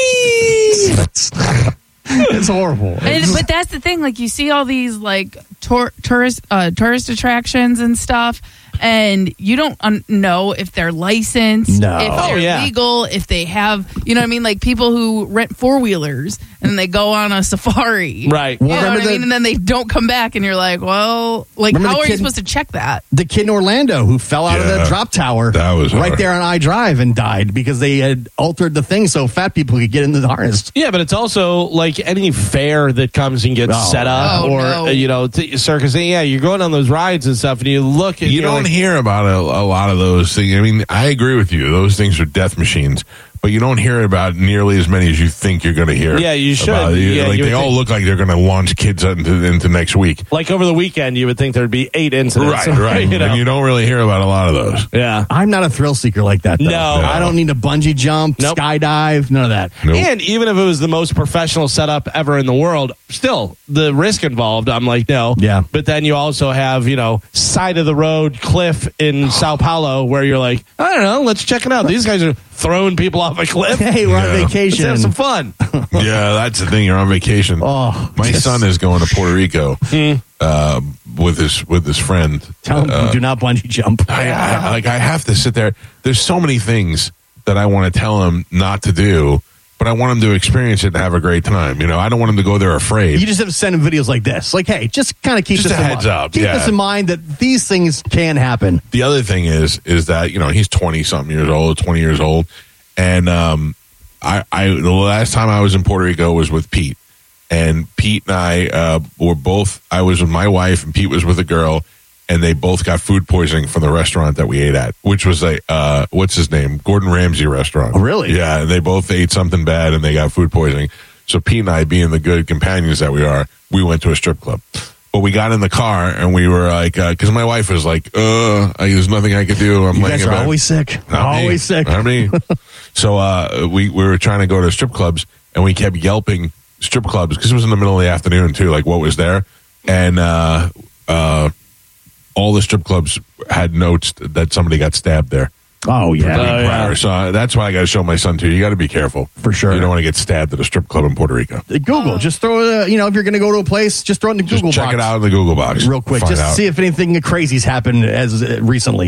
[SPEAKER 2] It's horrible.
[SPEAKER 4] And, but that's the thing. Like you see all these like tour, tourist uh, tourist attractions and stuff, and you don't un- know if they're licensed,
[SPEAKER 2] No.
[SPEAKER 4] if
[SPEAKER 3] Oh,
[SPEAKER 4] they're
[SPEAKER 3] yeah.
[SPEAKER 4] legal, if they have, you know what I mean? Like people who rent four wheelers and they go on a safari,
[SPEAKER 3] Right.
[SPEAKER 4] You
[SPEAKER 2] Well,
[SPEAKER 4] know what
[SPEAKER 2] remember
[SPEAKER 4] I
[SPEAKER 2] the-
[SPEAKER 4] mean? And then they don't come back, and you're like, well, like
[SPEAKER 2] Remember
[SPEAKER 4] how
[SPEAKER 2] the
[SPEAKER 4] are you
[SPEAKER 2] kid-
[SPEAKER 4] supposed to check that?
[SPEAKER 2] The kid in Orlando who fell out of
[SPEAKER 1] Yeah.
[SPEAKER 2] the drop tower
[SPEAKER 1] That was
[SPEAKER 2] right
[SPEAKER 1] hard.
[SPEAKER 2] there on I Drive and died because they had altered the thing so fat people could get into the harness.
[SPEAKER 3] Yeah, but it's also like any fair that comes and gets
[SPEAKER 2] Oh,
[SPEAKER 3] set up,
[SPEAKER 4] Oh,
[SPEAKER 3] or
[SPEAKER 4] no.
[SPEAKER 3] uh, you know, t- circus. Yeah, you're going on those rides and stuff, and you look at
[SPEAKER 1] You don't
[SPEAKER 3] like,
[SPEAKER 1] hear about a, a lot of those things. I mean, I agree with you. Those things are death machines, but you don't hear about nearly as many as you think you're going to hear.
[SPEAKER 3] Yeah, you should.
[SPEAKER 1] about it.
[SPEAKER 3] Yeah,
[SPEAKER 1] like
[SPEAKER 3] you
[SPEAKER 1] they
[SPEAKER 3] would
[SPEAKER 1] all
[SPEAKER 3] think.
[SPEAKER 1] look like they're going to launch kids into, into next week.
[SPEAKER 3] like over the weekend, you would think there'd be eight incidents.
[SPEAKER 1] Right, right.
[SPEAKER 3] you know?
[SPEAKER 1] And you don't really hear about a lot of those.
[SPEAKER 3] Yeah.
[SPEAKER 2] I'm not a thrill seeker like that, though.
[SPEAKER 3] No.
[SPEAKER 2] I don't need to bungee jump,
[SPEAKER 3] Nope.
[SPEAKER 2] skydive, none of that.
[SPEAKER 1] Nope.
[SPEAKER 3] And even if it was the most professional setup ever in the world, still the risk involved, I'm like, no.
[SPEAKER 2] Yeah.
[SPEAKER 3] But then you also have, you know, side of the road cliff in Sao Paulo where you're like, I don't know, let's check it out. These guys are throwing people off a cliff.
[SPEAKER 2] Hey, we're on
[SPEAKER 1] Yeah.
[SPEAKER 3] Let's
[SPEAKER 2] vacation.
[SPEAKER 3] have some fun.
[SPEAKER 1] Yeah, that's the thing. You're on vacation.
[SPEAKER 2] Oh,
[SPEAKER 1] My
[SPEAKER 2] just
[SPEAKER 1] son is going to Puerto Rico uh, with his with his friend.
[SPEAKER 2] Tell them
[SPEAKER 1] Uh,
[SPEAKER 2] do not bungee jump.
[SPEAKER 1] I, I, like I have to sit there. There's so many things that I want to tell him not to do, but I want him to experience it and have a great time. You know, I don't want him to go there afraid.
[SPEAKER 2] You just have to send them videos like this. Like, hey, just kind of keep
[SPEAKER 1] Just
[SPEAKER 2] this
[SPEAKER 1] a
[SPEAKER 2] in
[SPEAKER 1] heads
[SPEAKER 2] mind.
[SPEAKER 1] up,
[SPEAKER 2] Keep
[SPEAKER 1] yeah.
[SPEAKER 2] this in mind that these things can happen.
[SPEAKER 1] The other thing is, is that you know he's twenty something years old, twenty years old, and um, I, I the last time I was in Puerto Rico was with Pete, and Pete and I uh, were both. I was with my wife, and Pete was with a girl, and they both got food poisoning from the restaurant that we ate at, which was a uh, what's his name, Gordon Ramsay restaurant.
[SPEAKER 2] Oh, really?
[SPEAKER 1] Yeah, and they both ate something bad, and they got food poisoning. So Pete and I, being the good companions that we are, we went to a strip club. But we got in the car and we were like, because uh, my wife was like, uh, I, there's nothing I could do. I'm
[SPEAKER 2] You
[SPEAKER 1] laying
[SPEAKER 2] guys
[SPEAKER 1] in
[SPEAKER 2] are
[SPEAKER 1] bed.
[SPEAKER 2] always sick.
[SPEAKER 1] Not me.
[SPEAKER 2] Always sick.
[SPEAKER 1] Not me. So uh, we, we were trying to go to strip clubs and we kept yelping strip clubs because it was in the middle of the afternoon too, like what was there. And uh, uh, all the strip clubs had notes that somebody got stabbed there.
[SPEAKER 2] Oh, yeah.
[SPEAKER 1] For being
[SPEAKER 2] Oh, yeah.
[SPEAKER 1] prior. So uh, that's why I got to show my son too. You got to be careful.
[SPEAKER 2] For sure.
[SPEAKER 1] You don't want to get stabbed at a strip club in Puerto Rico.
[SPEAKER 2] Uh, Google. Just throw it, you know, if you're going to go to a place, just throw it in the
[SPEAKER 1] Just
[SPEAKER 2] Google
[SPEAKER 1] check
[SPEAKER 2] box.
[SPEAKER 1] it out in the Google box.
[SPEAKER 2] Real quick.
[SPEAKER 1] Find
[SPEAKER 2] Just
[SPEAKER 1] out.
[SPEAKER 2] see if anything crazy's happened as uh, recently.
[SPEAKER 1] Yep.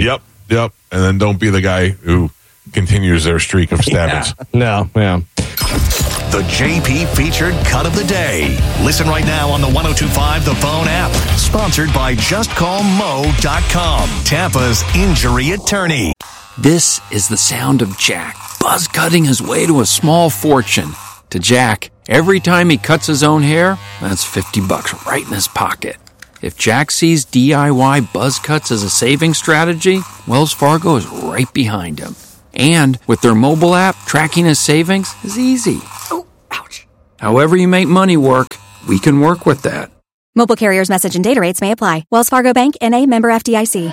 [SPEAKER 1] Yep. And then don't be the guy who continues their streak of stabbings.
[SPEAKER 3] Yeah. No, yeah.
[SPEAKER 21] The J P featured cut of the day. Listen right now on the one oh two point five The Phone app. Sponsored by just call mo dot com, Tampa's injury attorney.
[SPEAKER 8] This is the sound of Jack buzz cutting his way to a small fortune. To Jack, every time he cuts his own hair, that's fifty bucks right in his pocket. If Jack sees D I Y buzz cuts as a saving strategy, Wells Fargo is right behind him. And with their mobile app, tracking his savings is easy. Oh, ouch. However you make money work, we can work with that.
[SPEAKER 9] Mobile carriers' message and data rates may apply. Wells Fargo Bank, N A, member F D I C.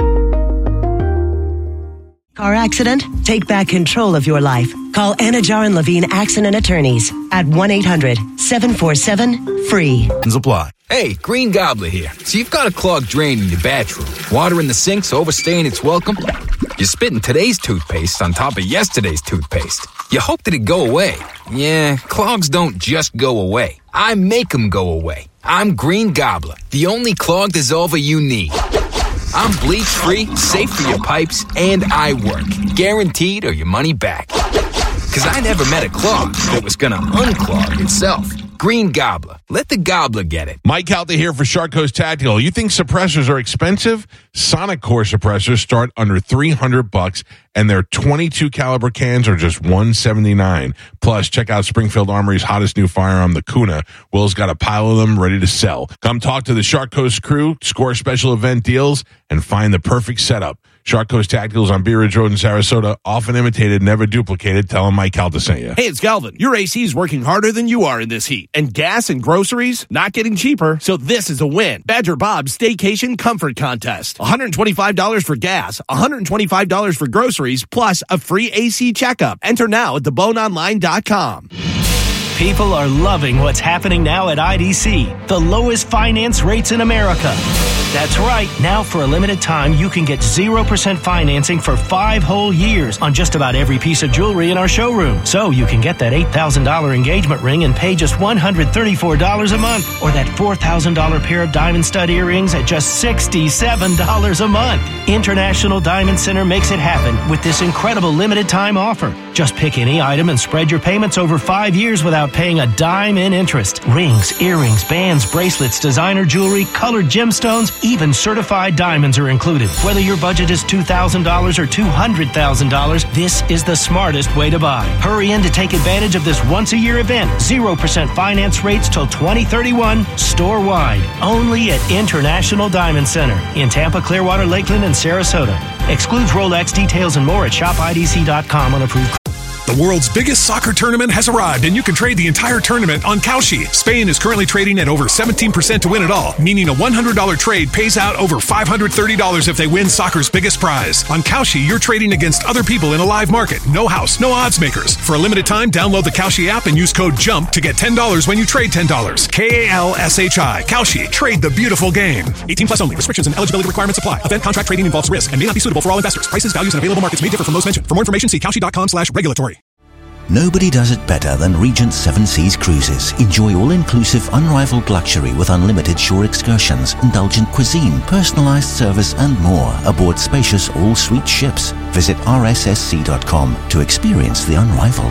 [SPEAKER 7] Car accident? Take back control of your life. Call Anajar and Levine Accident Attorneys at one eight hundred seven four seven free.
[SPEAKER 22] Apply. Hey, Green Gobbler here. So you've got a clogged drain in your bathroom. Water in the sink's overstaying its welcome. You're spitting today's toothpaste on top of yesterday's toothpaste. You hope that it go away. Yeah, clogs don't just go away. I make them go away. I'm Green Gobbler, the only clog dissolver you need. I'm bleach-free, safe for your pipes, and I work. Guaranteed or your money back. Because I never met a clog that was going to unclog itself. Green Gobbler. Let the gobbler get it.
[SPEAKER 1] Mike out there here for Shark Coast Tactical. You think suppressors are expensive? Sonic Core suppressors start under three hundred bucks, and their twenty-two caliber cans are just one seventy-nine. Plus, check out Springfield Armory's hottest new firearm, the Kuna. Will's got a pile of them ready to sell. Come talk to the Shark Coast crew, score special event deals, and find the perfect setup. Shark Coast Tacticals on Bee Ridge Road in Sarasota, often imitated, never duplicated. Tell them Mike Calta sent you.
[SPEAKER 23] Hey, it's Galvin. Your A C is working harder than you are in this heat. And gas and groceries, not getting cheaper, so this is a win. Badger Bob's Staycation Comfort Contest. one hundred twenty-five dollars for gas, one hundred twenty-five dollars for groceries, plus a free A C checkup. Enter now at the bone online dot com.
[SPEAKER 24] People are loving what's happening now at I D C, the lowest finance rates in America. That's right. Now, for a limited time, you can get zero percent financing for five whole years on just about every piece of jewelry in our showroom. So you can get that eight thousand dollars engagement ring and pay just one hundred thirty-four dollars a month, or that four thousand dollars pair of diamond stud earrings at just sixty-seven dollars a month. International Diamond Center makes it happen with this incredible limited time offer. Just pick any item and spread your payments over five years without paying a dime in interest. Rings, earrings, bands, bracelets, designer jewelry, colored gemstones, even certified diamonds are included. Whether your budget is two thousand dollars or two hundred thousand dollars, this is the smartest way to buy. Hurry in to take advantage of this once-a-year event. zero percent finance rates till twenty thirty-one, store-wide. Only at International Diamond Center in Tampa, Clearwater, Lakeland, and Sarasota. Excludes Rolex. Details and more at shop I D C dot com on approved.
[SPEAKER 25] The world's biggest soccer tournament has arrived, and you can trade the entire tournament on Kalshi. Spain is currently trading at over seventeen percent to win it all, meaning a one hundred dollars trade pays out over five hundred thirty dollars if they win soccer's biggest prize. On Kalshi, you're trading against other people in a live market. No house, no odds makers. For a limited time, download the Kalshi app and use code JUMP to get ten dollars when you trade ten dollars. K A L S H I. Kalshi. Trade the beautiful game. eighteen plus only. Restrictions and eligibility requirements apply. Event contract trading involves risk and may not be suitable for all investors. Prices, values, and available markets may differ from those mentioned. For more information, see kalshi dot com slash regulatory.
[SPEAKER 26] Nobody does it better than Regent Seven Seas Cruises. Enjoy all-inclusive, unrivaled luxury with unlimited shore excursions, indulgent cuisine, personalized service, and more aboard spacious all-suite ships. Visit R S S C dot com to experience the unrivaled.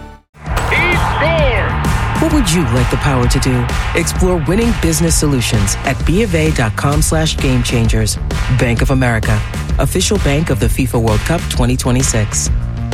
[SPEAKER 27] What would you like the power to do? Explore winning business solutions at B of A dot com slash game changers. Bank of America, official bank of the FIFA World Cup twenty twenty-six.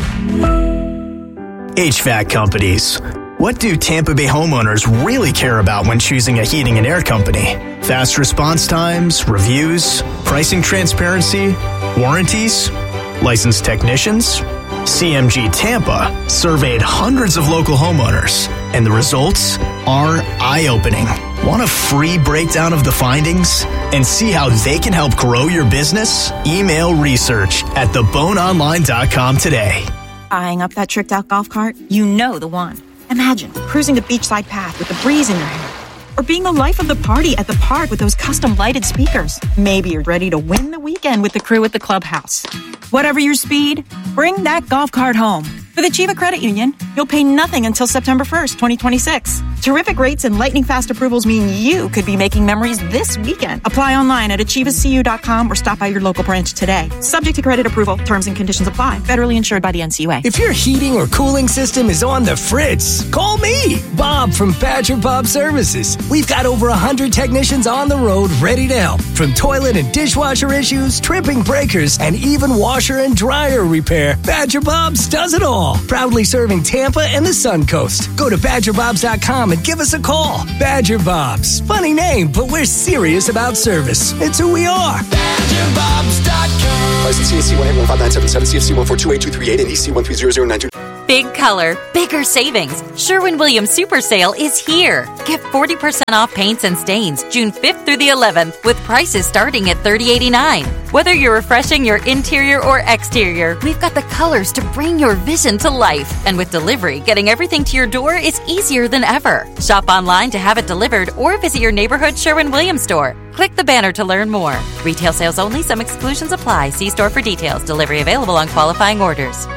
[SPEAKER 20] H V A C companies. What do Tampa Bay homeowners really care about when choosing a heating and air company? Fast response times, reviews, pricing transparency, warranties, licensed technicians? C M G Tampa surveyed hundreds of local homeowners, and the results are eye-opening. Want a free breakdown of the findings and see how they can help grow your business? Email research at the bone online dot com today.
[SPEAKER 28] Eyeing up that tricked out golf cart? You know the one. Imagine cruising the beachside path with the breeze in your hair. Or being the life of the party at the park with those custom lighted speakers. Maybe you're ready to win the weekend with the crew at the clubhouse. Whatever your speed, bring that golf cart home. With Achieva Credit Union, you'll pay nothing until September first, twenty twenty-six. Terrific rates and lightning fast approvals mean you could be making memories this weekend. Apply online at achieva c u dot com or stop by your local branch today. Subject to credit approval. Terms and conditions apply. Federally insured by the N C U A.
[SPEAKER 5] If your heating or cooling system is on the fritz, call me, Bob from Badger Bob Services. We've got over one hundred technicians on the road ready to help. From toilet and dishwasher issues, tripping breakers, and even washer and dryer repair, Badger Bob's does it all. Proudly serving Tampa and the Sun Coast. Go to badger bobs dot com and give us a call. Badger Bob's. Funny name, but we're serious about service. It's who we are. badger bobs dot com.
[SPEAKER 6] License C A C one eight one five nine seven seven, C F C one four two eight two three eight, and E C one three zero zero nine two.
[SPEAKER 10] Big color, bigger savings. Sherwin-Williams Super Sale is here. Get forty percent off paints and stains June fifth through the eleventh with prices starting at thirty eighty-nine. Whether you're refreshing your interior or exterior, we've got the colors to bring your vision to life. And with delivery, getting everything to your door is easier than ever. Shop online to have it delivered or visit your neighborhood Sherwin-Williams store. Click the banner to learn more. Retail sales only. Some exclusions apply. See store for details. Delivery available on qualifying orders.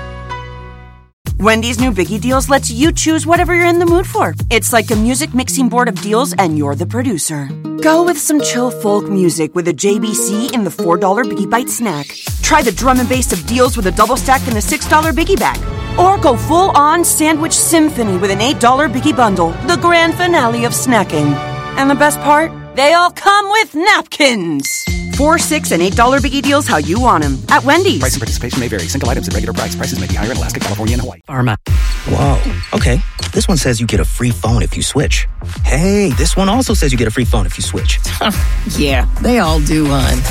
[SPEAKER 11] Wendy's new Biggie Deals lets you choose whatever you're in the mood for. It's like a music mixing board of deals, and you're the producer. Go with some chill folk music with a J B C in the four dollar Biggie Bite snack. Try the drum and bass of deals with a double stack in the six dollar Biggie Bag. Or go full-on sandwich symphony with an eight dollar Biggie Bundle, the grand finale of snacking. And the best part? They all come with napkins. Four, six, and eight dollar Biggie Deals how you want them at Wendy's.
[SPEAKER 12] Price and participation may vary. Single items at regular price. Prices may be higher in Alaska, California, and Hawaii.
[SPEAKER 13] Pharma. Whoa. Okay. This one says you get a free phone if you switch. Hey, this one also says you get a free phone if you switch.
[SPEAKER 14] Yeah, they all do, hon.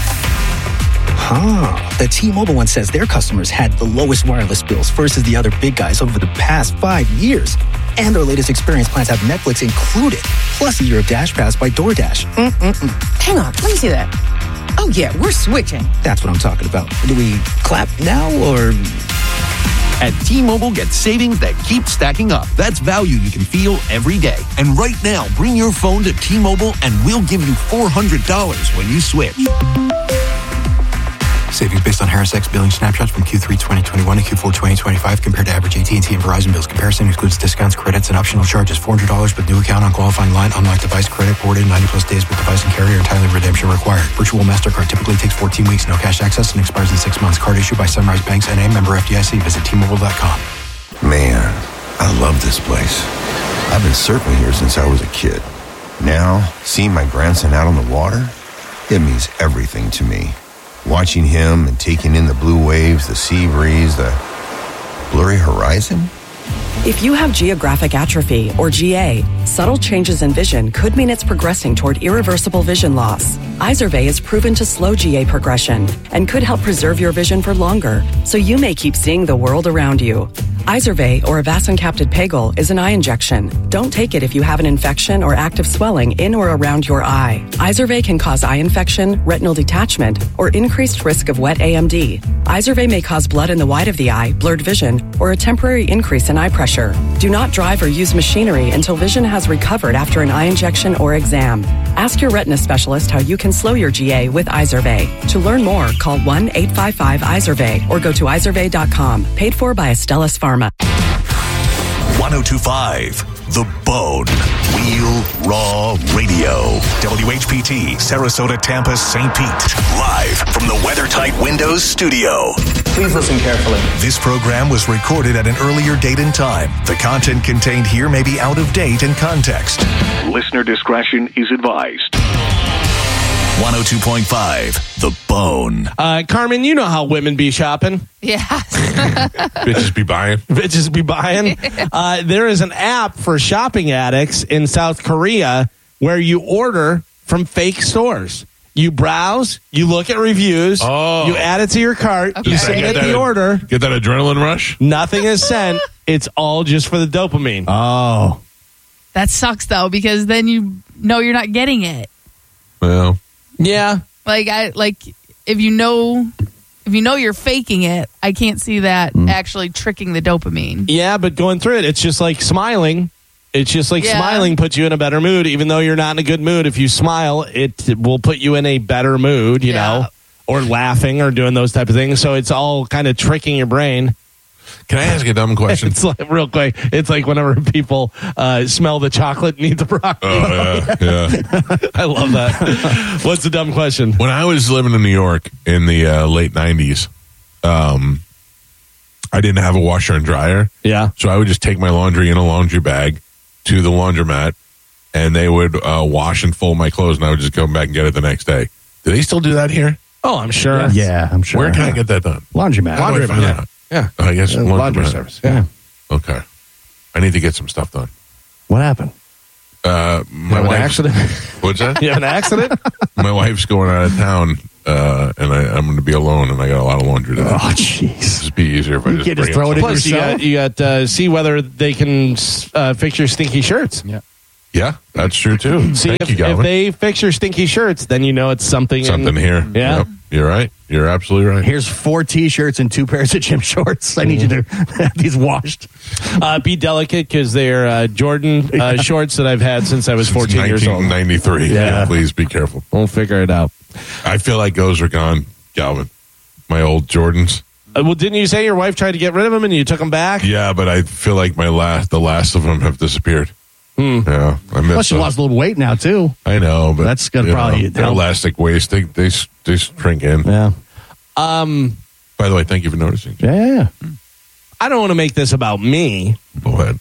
[SPEAKER 13] Huh. The T-Mobile one says their customers had the lowest wireless bills versus the other big guys over the past five years. And their latest experience plans have Netflix included, plus a year of Dash Pass by DoorDash. Mm-mm-mm.
[SPEAKER 14] Hang on, let me see that. Oh, yeah, we're switching.
[SPEAKER 13] That's what I'm talking about. Do we clap now or...
[SPEAKER 23] At T-Mobile, get savings that keep stacking up. That's value you can feel every day. And right now, bring your phone to T-Mobile and we'll give you four hundred dollars when you switch.
[SPEAKER 15] Savings based on Harris X billing snapshots from Q three twenty twenty-one to Q four twenty twenty-five compared to average A T and T and Verizon bills. Comparison includes discounts, credits, and optional charges. four hundred dollars with new account on qualifying line. Unlock device credit ported ninety plus days with device and carrier. Entirely redemption required. Virtual MasterCard typically takes fourteen weeks. No cash access and expires in six months. Card issued by Sunrise Banks N A, member F D I C. Visit T Mobile dot com.
[SPEAKER 18] Man, I love this place. I've been surfing here since I was a kid. Now, seeing my grandson out on the water, it means everything to me. Watching him and taking in the blue waves, the sea breeze, the blurry horizon.
[SPEAKER 19] If you have geographic atrophy, or G A, subtle changes in vision could mean it's progressing toward irreversible vision loss. Izervay is proven to slow G A progression and could help preserve your vision for longer, so you may keep seeing the world around you. Izervay, or avacincaptad pegol, is an eye injection. Don't take it if you have an infection or active swelling in or around your eye. Izervay can cause eye infection, retinal detachment, or increased risk of wet A M D. Izervay may cause blood in the white of the eye, blurred vision, or a temporary increase in eye pressure. Do not drive or use machinery until vision has recovered after an eye injection or exam. Ask your retina specialist how you can slow your G A with Izervay. To learn more, call one eight five five Izervay or go to izervay dot com. Paid for by Astellas Pharma.
[SPEAKER 21] one oh two point five The Bone. Real Raw Radio. W H P T, Sarasota, Tampa, Saint Pete. Live from the WeatherTight Windows studio.
[SPEAKER 29] Please listen carefully.
[SPEAKER 21] This program was recorded at an earlier date and time. The content contained here may be out of date and context. Listener discretion is advised. one oh two point five The Bone.
[SPEAKER 3] Uh, Carmen, you know how women be shopping.
[SPEAKER 4] Yeah.
[SPEAKER 1] Bitches be buying.
[SPEAKER 3] Bitches be buying. Uh, there is an app for shopping addicts in South Korea where you order from fake stores. You browse, you look at reviews,
[SPEAKER 1] oh.
[SPEAKER 3] you add it to your cart, okay. you submit the order.
[SPEAKER 1] Get that adrenaline rush?
[SPEAKER 3] Nothing is sent. It's all just for the dopamine.
[SPEAKER 2] Oh.
[SPEAKER 4] That sucks, though, because then you know you're not getting it.
[SPEAKER 1] Well.
[SPEAKER 3] Yeah.
[SPEAKER 4] Like, I like if you know... If you know you're faking it, I can't see that mm. actually tricking the dopamine.
[SPEAKER 3] Yeah, but going through it, it's just like smiling. It's just like
[SPEAKER 4] yeah.
[SPEAKER 3] smiling puts you in a better mood. Even though you're not in a good mood, if you smile, it will put you in a better mood, you yeah. know, or laughing or doing those type of things. So it's all kind of tricking your brain.
[SPEAKER 1] Can I ask a dumb question?
[SPEAKER 3] It's like real quick. It's like whenever people uh, smell the chocolate and eat the broccoli.
[SPEAKER 1] Oh, yeah, yeah.
[SPEAKER 3] I love that. What's the dumb question?
[SPEAKER 1] When I was living in New York in the uh, late nineties, um, I didn't have a washer and dryer.
[SPEAKER 3] Yeah.
[SPEAKER 1] So I would just take my laundry in a laundry bag to the laundromat, and they would uh, wash and fold my clothes, and I would just come back and get it the next day. Do they still do that here?
[SPEAKER 3] Oh, I'm sure.
[SPEAKER 2] Yeah, yeah I'm sure.
[SPEAKER 1] Where can I get that done?
[SPEAKER 2] Laundromat.
[SPEAKER 1] How do I find
[SPEAKER 3] Laundromat.
[SPEAKER 1] that?
[SPEAKER 3] Yeah.
[SPEAKER 1] I guess
[SPEAKER 3] Uh,
[SPEAKER 1] laundry,
[SPEAKER 3] laundry service.
[SPEAKER 2] Yeah.
[SPEAKER 1] Okay. I need to get some stuff done.
[SPEAKER 2] What happened?
[SPEAKER 1] Uh, my
[SPEAKER 3] Have an
[SPEAKER 1] wife's-
[SPEAKER 3] accident?
[SPEAKER 1] What's that?
[SPEAKER 3] You have an accident?
[SPEAKER 1] My wife's going out of town, uh, and I, I'm going to be alone, and I got a lot of laundry to do.
[SPEAKER 2] Oh, jeez.
[SPEAKER 1] It'd be easier if I
[SPEAKER 2] You
[SPEAKER 1] just
[SPEAKER 2] can't
[SPEAKER 1] bring
[SPEAKER 2] just throw it in
[SPEAKER 3] Plus, you
[SPEAKER 2] yourself?
[SPEAKER 3] got, you got uh, see whether they can uh, fix your stinky shirts.
[SPEAKER 2] Yeah.
[SPEAKER 1] Yeah, that's true too.
[SPEAKER 3] See
[SPEAKER 1] Thank
[SPEAKER 3] if,
[SPEAKER 1] you,
[SPEAKER 3] if
[SPEAKER 1] Galvin.
[SPEAKER 3] they fix your stinky shirts, then you know it's something.
[SPEAKER 1] Something
[SPEAKER 3] in,
[SPEAKER 1] here.
[SPEAKER 3] Yeah.
[SPEAKER 1] Yep. You're right. You're absolutely right.
[SPEAKER 2] Here's four T-shirts and two pairs of gym shorts. I need you to have these washed.
[SPEAKER 3] Uh, be delicate because they're uh, Jordan uh, shorts that I've had since I was fourteen years old.
[SPEAKER 1] nineteen ninety-three.
[SPEAKER 3] Yeah.
[SPEAKER 1] Yeah, please be careful.
[SPEAKER 3] We'll figure it out.
[SPEAKER 1] I feel like those are gone, Galvin. My old Jordans.
[SPEAKER 3] Uh, well, didn't you say your wife tried to get rid of them and you took them back?
[SPEAKER 1] Yeah, but I feel like my last, the last of them have disappeared.
[SPEAKER 3] Hmm.
[SPEAKER 1] Yeah, I miss
[SPEAKER 2] Plus, you
[SPEAKER 1] those.
[SPEAKER 2] lost a little weight now too.
[SPEAKER 1] I know, but
[SPEAKER 2] That's gonna
[SPEAKER 1] you
[SPEAKER 2] probably
[SPEAKER 1] know, they're
[SPEAKER 2] help.
[SPEAKER 1] elastic waist. They they they shrink in.
[SPEAKER 2] Yeah.
[SPEAKER 3] Um,
[SPEAKER 1] By the way, thank you for noticing.
[SPEAKER 2] Yeah. yeah, yeah.
[SPEAKER 3] I don't want to make this about me,
[SPEAKER 1] Go ahead.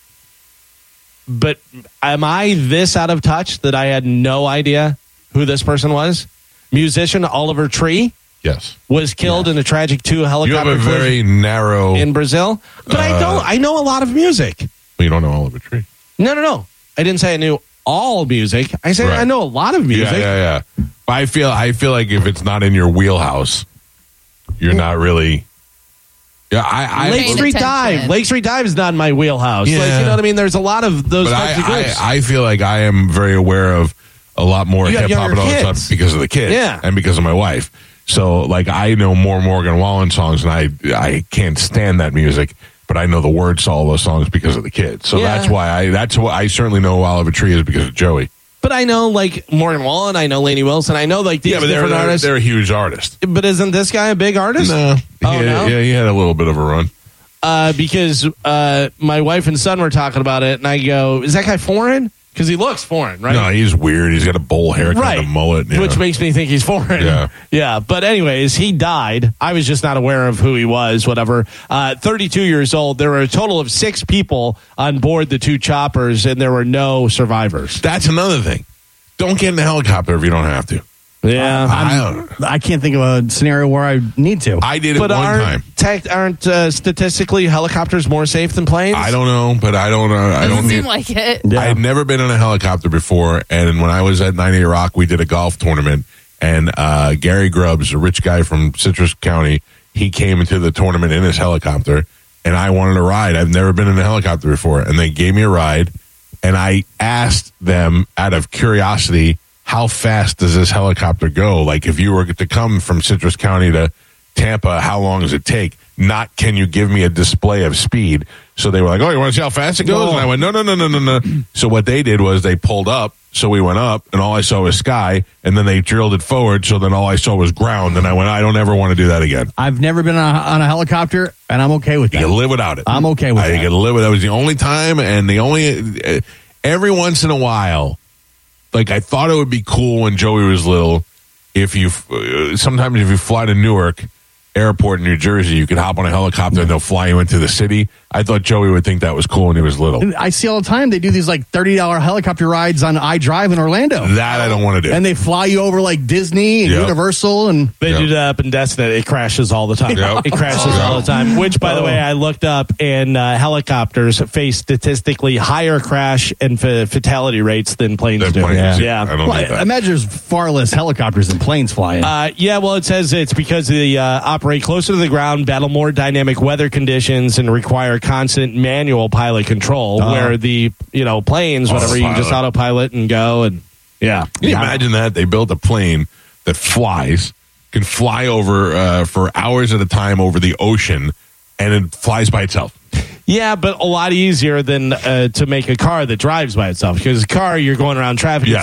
[SPEAKER 3] but am I this out of touch that I had no idea who this person was? Musician Oliver Tree
[SPEAKER 1] Yes,
[SPEAKER 3] was killed in a tragic two
[SPEAKER 1] you
[SPEAKER 3] helicopter
[SPEAKER 1] have a
[SPEAKER 3] collision
[SPEAKER 1] very narrow.
[SPEAKER 3] in Brazil. But I
[SPEAKER 1] uh,
[SPEAKER 3] don't. I know a lot of music.
[SPEAKER 1] Well, you don't know Oliver Tree.
[SPEAKER 3] No, no, no. I didn't say I knew all music. I said
[SPEAKER 1] Right.
[SPEAKER 3] I know a lot of music.
[SPEAKER 1] Yeah, yeah, yeah. But I feel I feel like if it's not in your wheelhouse, you're not really. Yeah, I. I
[SPEAKER 3] Lake
[SPEAKER 4] Paying
[SPEAKER 3] Street
[SPEAKER 4] attention.
[SPEAKER 3] Dive. Lake Street Dive is not in my wheelhouse.
[SPEAKER 1] Yeah.
[SPEAKER 3] Like, you know what I mean? There's a lot of those
[SPEAKER 1] but
[SPEAKER 3] types
[SPEAKER 1] I,
[SPEAKER 3] of groups.
[SPEAKER 1] I, I feel like I am very aware of a lot more
[SPEAKER 3] You have
[SPEAKER 1] hip hop
[SPEAKER 3] younger
[SPEAKER 1] and all that
[SPEAKER 3] kids.
[SPEAKER 1] stuff because of the kids,
[SPEAKER 3] Yeah.
[SPEAKER 1] and because of my wife. So, like, I know more Morgan Wallen songs, and I I can't stand that music, but I know the words to all those songs because of the kids. So
[SPEAKER 3] Yeah.
[SPEAKER 1] that's why I that's why I certainly know who Oliver Tree is because of Joey.
[SPEAKER 3] but I know like Morgan Wallen. I know Lainey Wilson. I know like these
[SPEAKER 1] Yeah, but they're
[SPEAKER 3] different
[SPEAKER 1] they're,
[SPEAKER 3] artists.
[SPEAKER 1] they're a huge artist.
[SPEAKER 3] But isn't this guy a big artist?
[SPEAKER 1] No,
[SPEAKER 3] Oh,
[SPEAKER 1] yeah,
[SPEAKER 3] no?
[SPEAKER 1] yeah, he had a little bit of a run.
[SPEAKER 3] Uh, because uh, my wife and son were talking about it, and I go, "Is that guy foreign?" Because he looks foreign, right?
[SPEAKER 1] No, he's weird. He's got a bowl haircut,
[SPEAKER 3] Right.
[SPEAKER 1] and a mullet, yeah.
[SPEAKER 3] Which makes me think he's foreign.
[SPEAKER 1] Yeah.
[SPEAKER 3] Yeah. But anyways, he died. I was just not aware of who he was, whatever. Uh, thirty-two years old. There were a total of six people on board the two choppers, and there were no survivors.
[SPEAKER 1] That's another thing. Don't get in the helicopter if you don't have to.
[SPEAKER 3] Yeah.
[SPEAKER 1] I, don't,
[SPEAKER 2] I can't think of a scenario where I need to.
[SPEAKER 1] I did it
[SPEAKER 3] but
[SPEAKER 1] one
[SPEAKER 3] aren't,
[SPEAKER 1] time.
[SPEAKER 3] tech, aren't uh, statistically helicopters more safe than planes?
[SPEAKER 1] I don't know, but I don't. Uh, I
[SPEAKER 4] Doesn't
[SPEAKER 1] don't
[SPEAKER 4] seem
[SPEAKER 1] need,
[SPEAKER 4] like it.
[SPEAKER 2] Yeah.
[SPEAKER 1] I had never been in a helicopter before, and when I was at ninety-eight Rock, we did a golf tournament, and uh, Gary Grubbs, a rich guy from Citrus County, he came into the tournament in his helicopter, and I wanted a ride. I've never been in a helicopter before, and they gave me a ride, and I asked them out of curiosity, how fast does this helicopter go? Like, if you were to come from Citrus County to Tampa, how long does it take? Not, can you give me a display of speed? So they were like, oh, you want to see how fast it goes?
[SPEAKER 2] No.
[SPEAKER 1] And I went, no, no, no, no, no, no. So what they did was they pulled up. So we went up, and all I saw was sky, and then they drilled it forward. So then all I saw was ground, and I went, I don't ever want to do that again.
[SPEAKER 2] I've never been on a, on a helicopter, and I'm okay with
[SPEAKER 1] You
[SPEAKER 2] that.
[SPEAKER 1] can live without it.
[SPEAKER 2] I'm okay with
[SPEAKER 1] I
[SPEAKER 2] that.
[SPEAKER 1] can live with that. Was the only time, and the only uh, every once in a while, like I thought it would be cool when Joey was little. If you uh, sometimes if you fly to Newark Airport in New Jersey, you could hop on a helicopter and they'll fly you into the city. I thought Joey would think that was cool when he was little.
[SPEAKER 2] I see all the time they do these like thirty dollars helicopter rides on iDrive in Orlando.
[SPEAKER 1] That I don't want to do.
[SPEAKER 2] And they fly you over like Disney and
[SPEAKER 1] Yep.
[SPEAKER 2] Universal and
[SPEAKER 3] They
[SPEAKER 1] Yep.
[SPEAKER 3] do that up in Destin. It crashes all the time.
[SPEAKER 1] Yep.
[SPEAKER 3] It crashes
[SPEAKER 1] Yep.
[SPEAKER 3] all the time. Which, by the
[SPEAKER 2] Oh.
[SPEAKER 3] way, I looked up, and uh, helicopters face statistically higher crash and fa- fatality rates than planes
[SPEAKER 1] Than
[SPEAKER 3] do.
[SPEAKER 1] planes,
[SPEAKER 3] yeah.
[SPEAKER 1] yeah. I don't
[SPEAKER 2] well,
[SPEAKER 1] think that.
[SPEAKER 2] imagine there's far less helicopters than planes flying.
[SPEAKER 3] Uh, yeah, well, it says it's because they uh, operate closer to the ground, battle more dynamic weather conditions, and require constant manual pilot control.
[SPEAKER 2] Oh.
[SPEAKER 3] Where the you know planes, whatever, you can just autopilot and go. And yeah,
[SPEAKER 1] Can you imagine that? They built a plane that flies, can fly over uh, for hours at a time over the ocean, and it flies by itself.
[SPEAKER 3] Yeah, but a lot easier than uh, to make a car that drives by itself. Because a car, you're going around traffic
[SPEAKER 1] Yeah.
[SPEAKER 3] and stuff.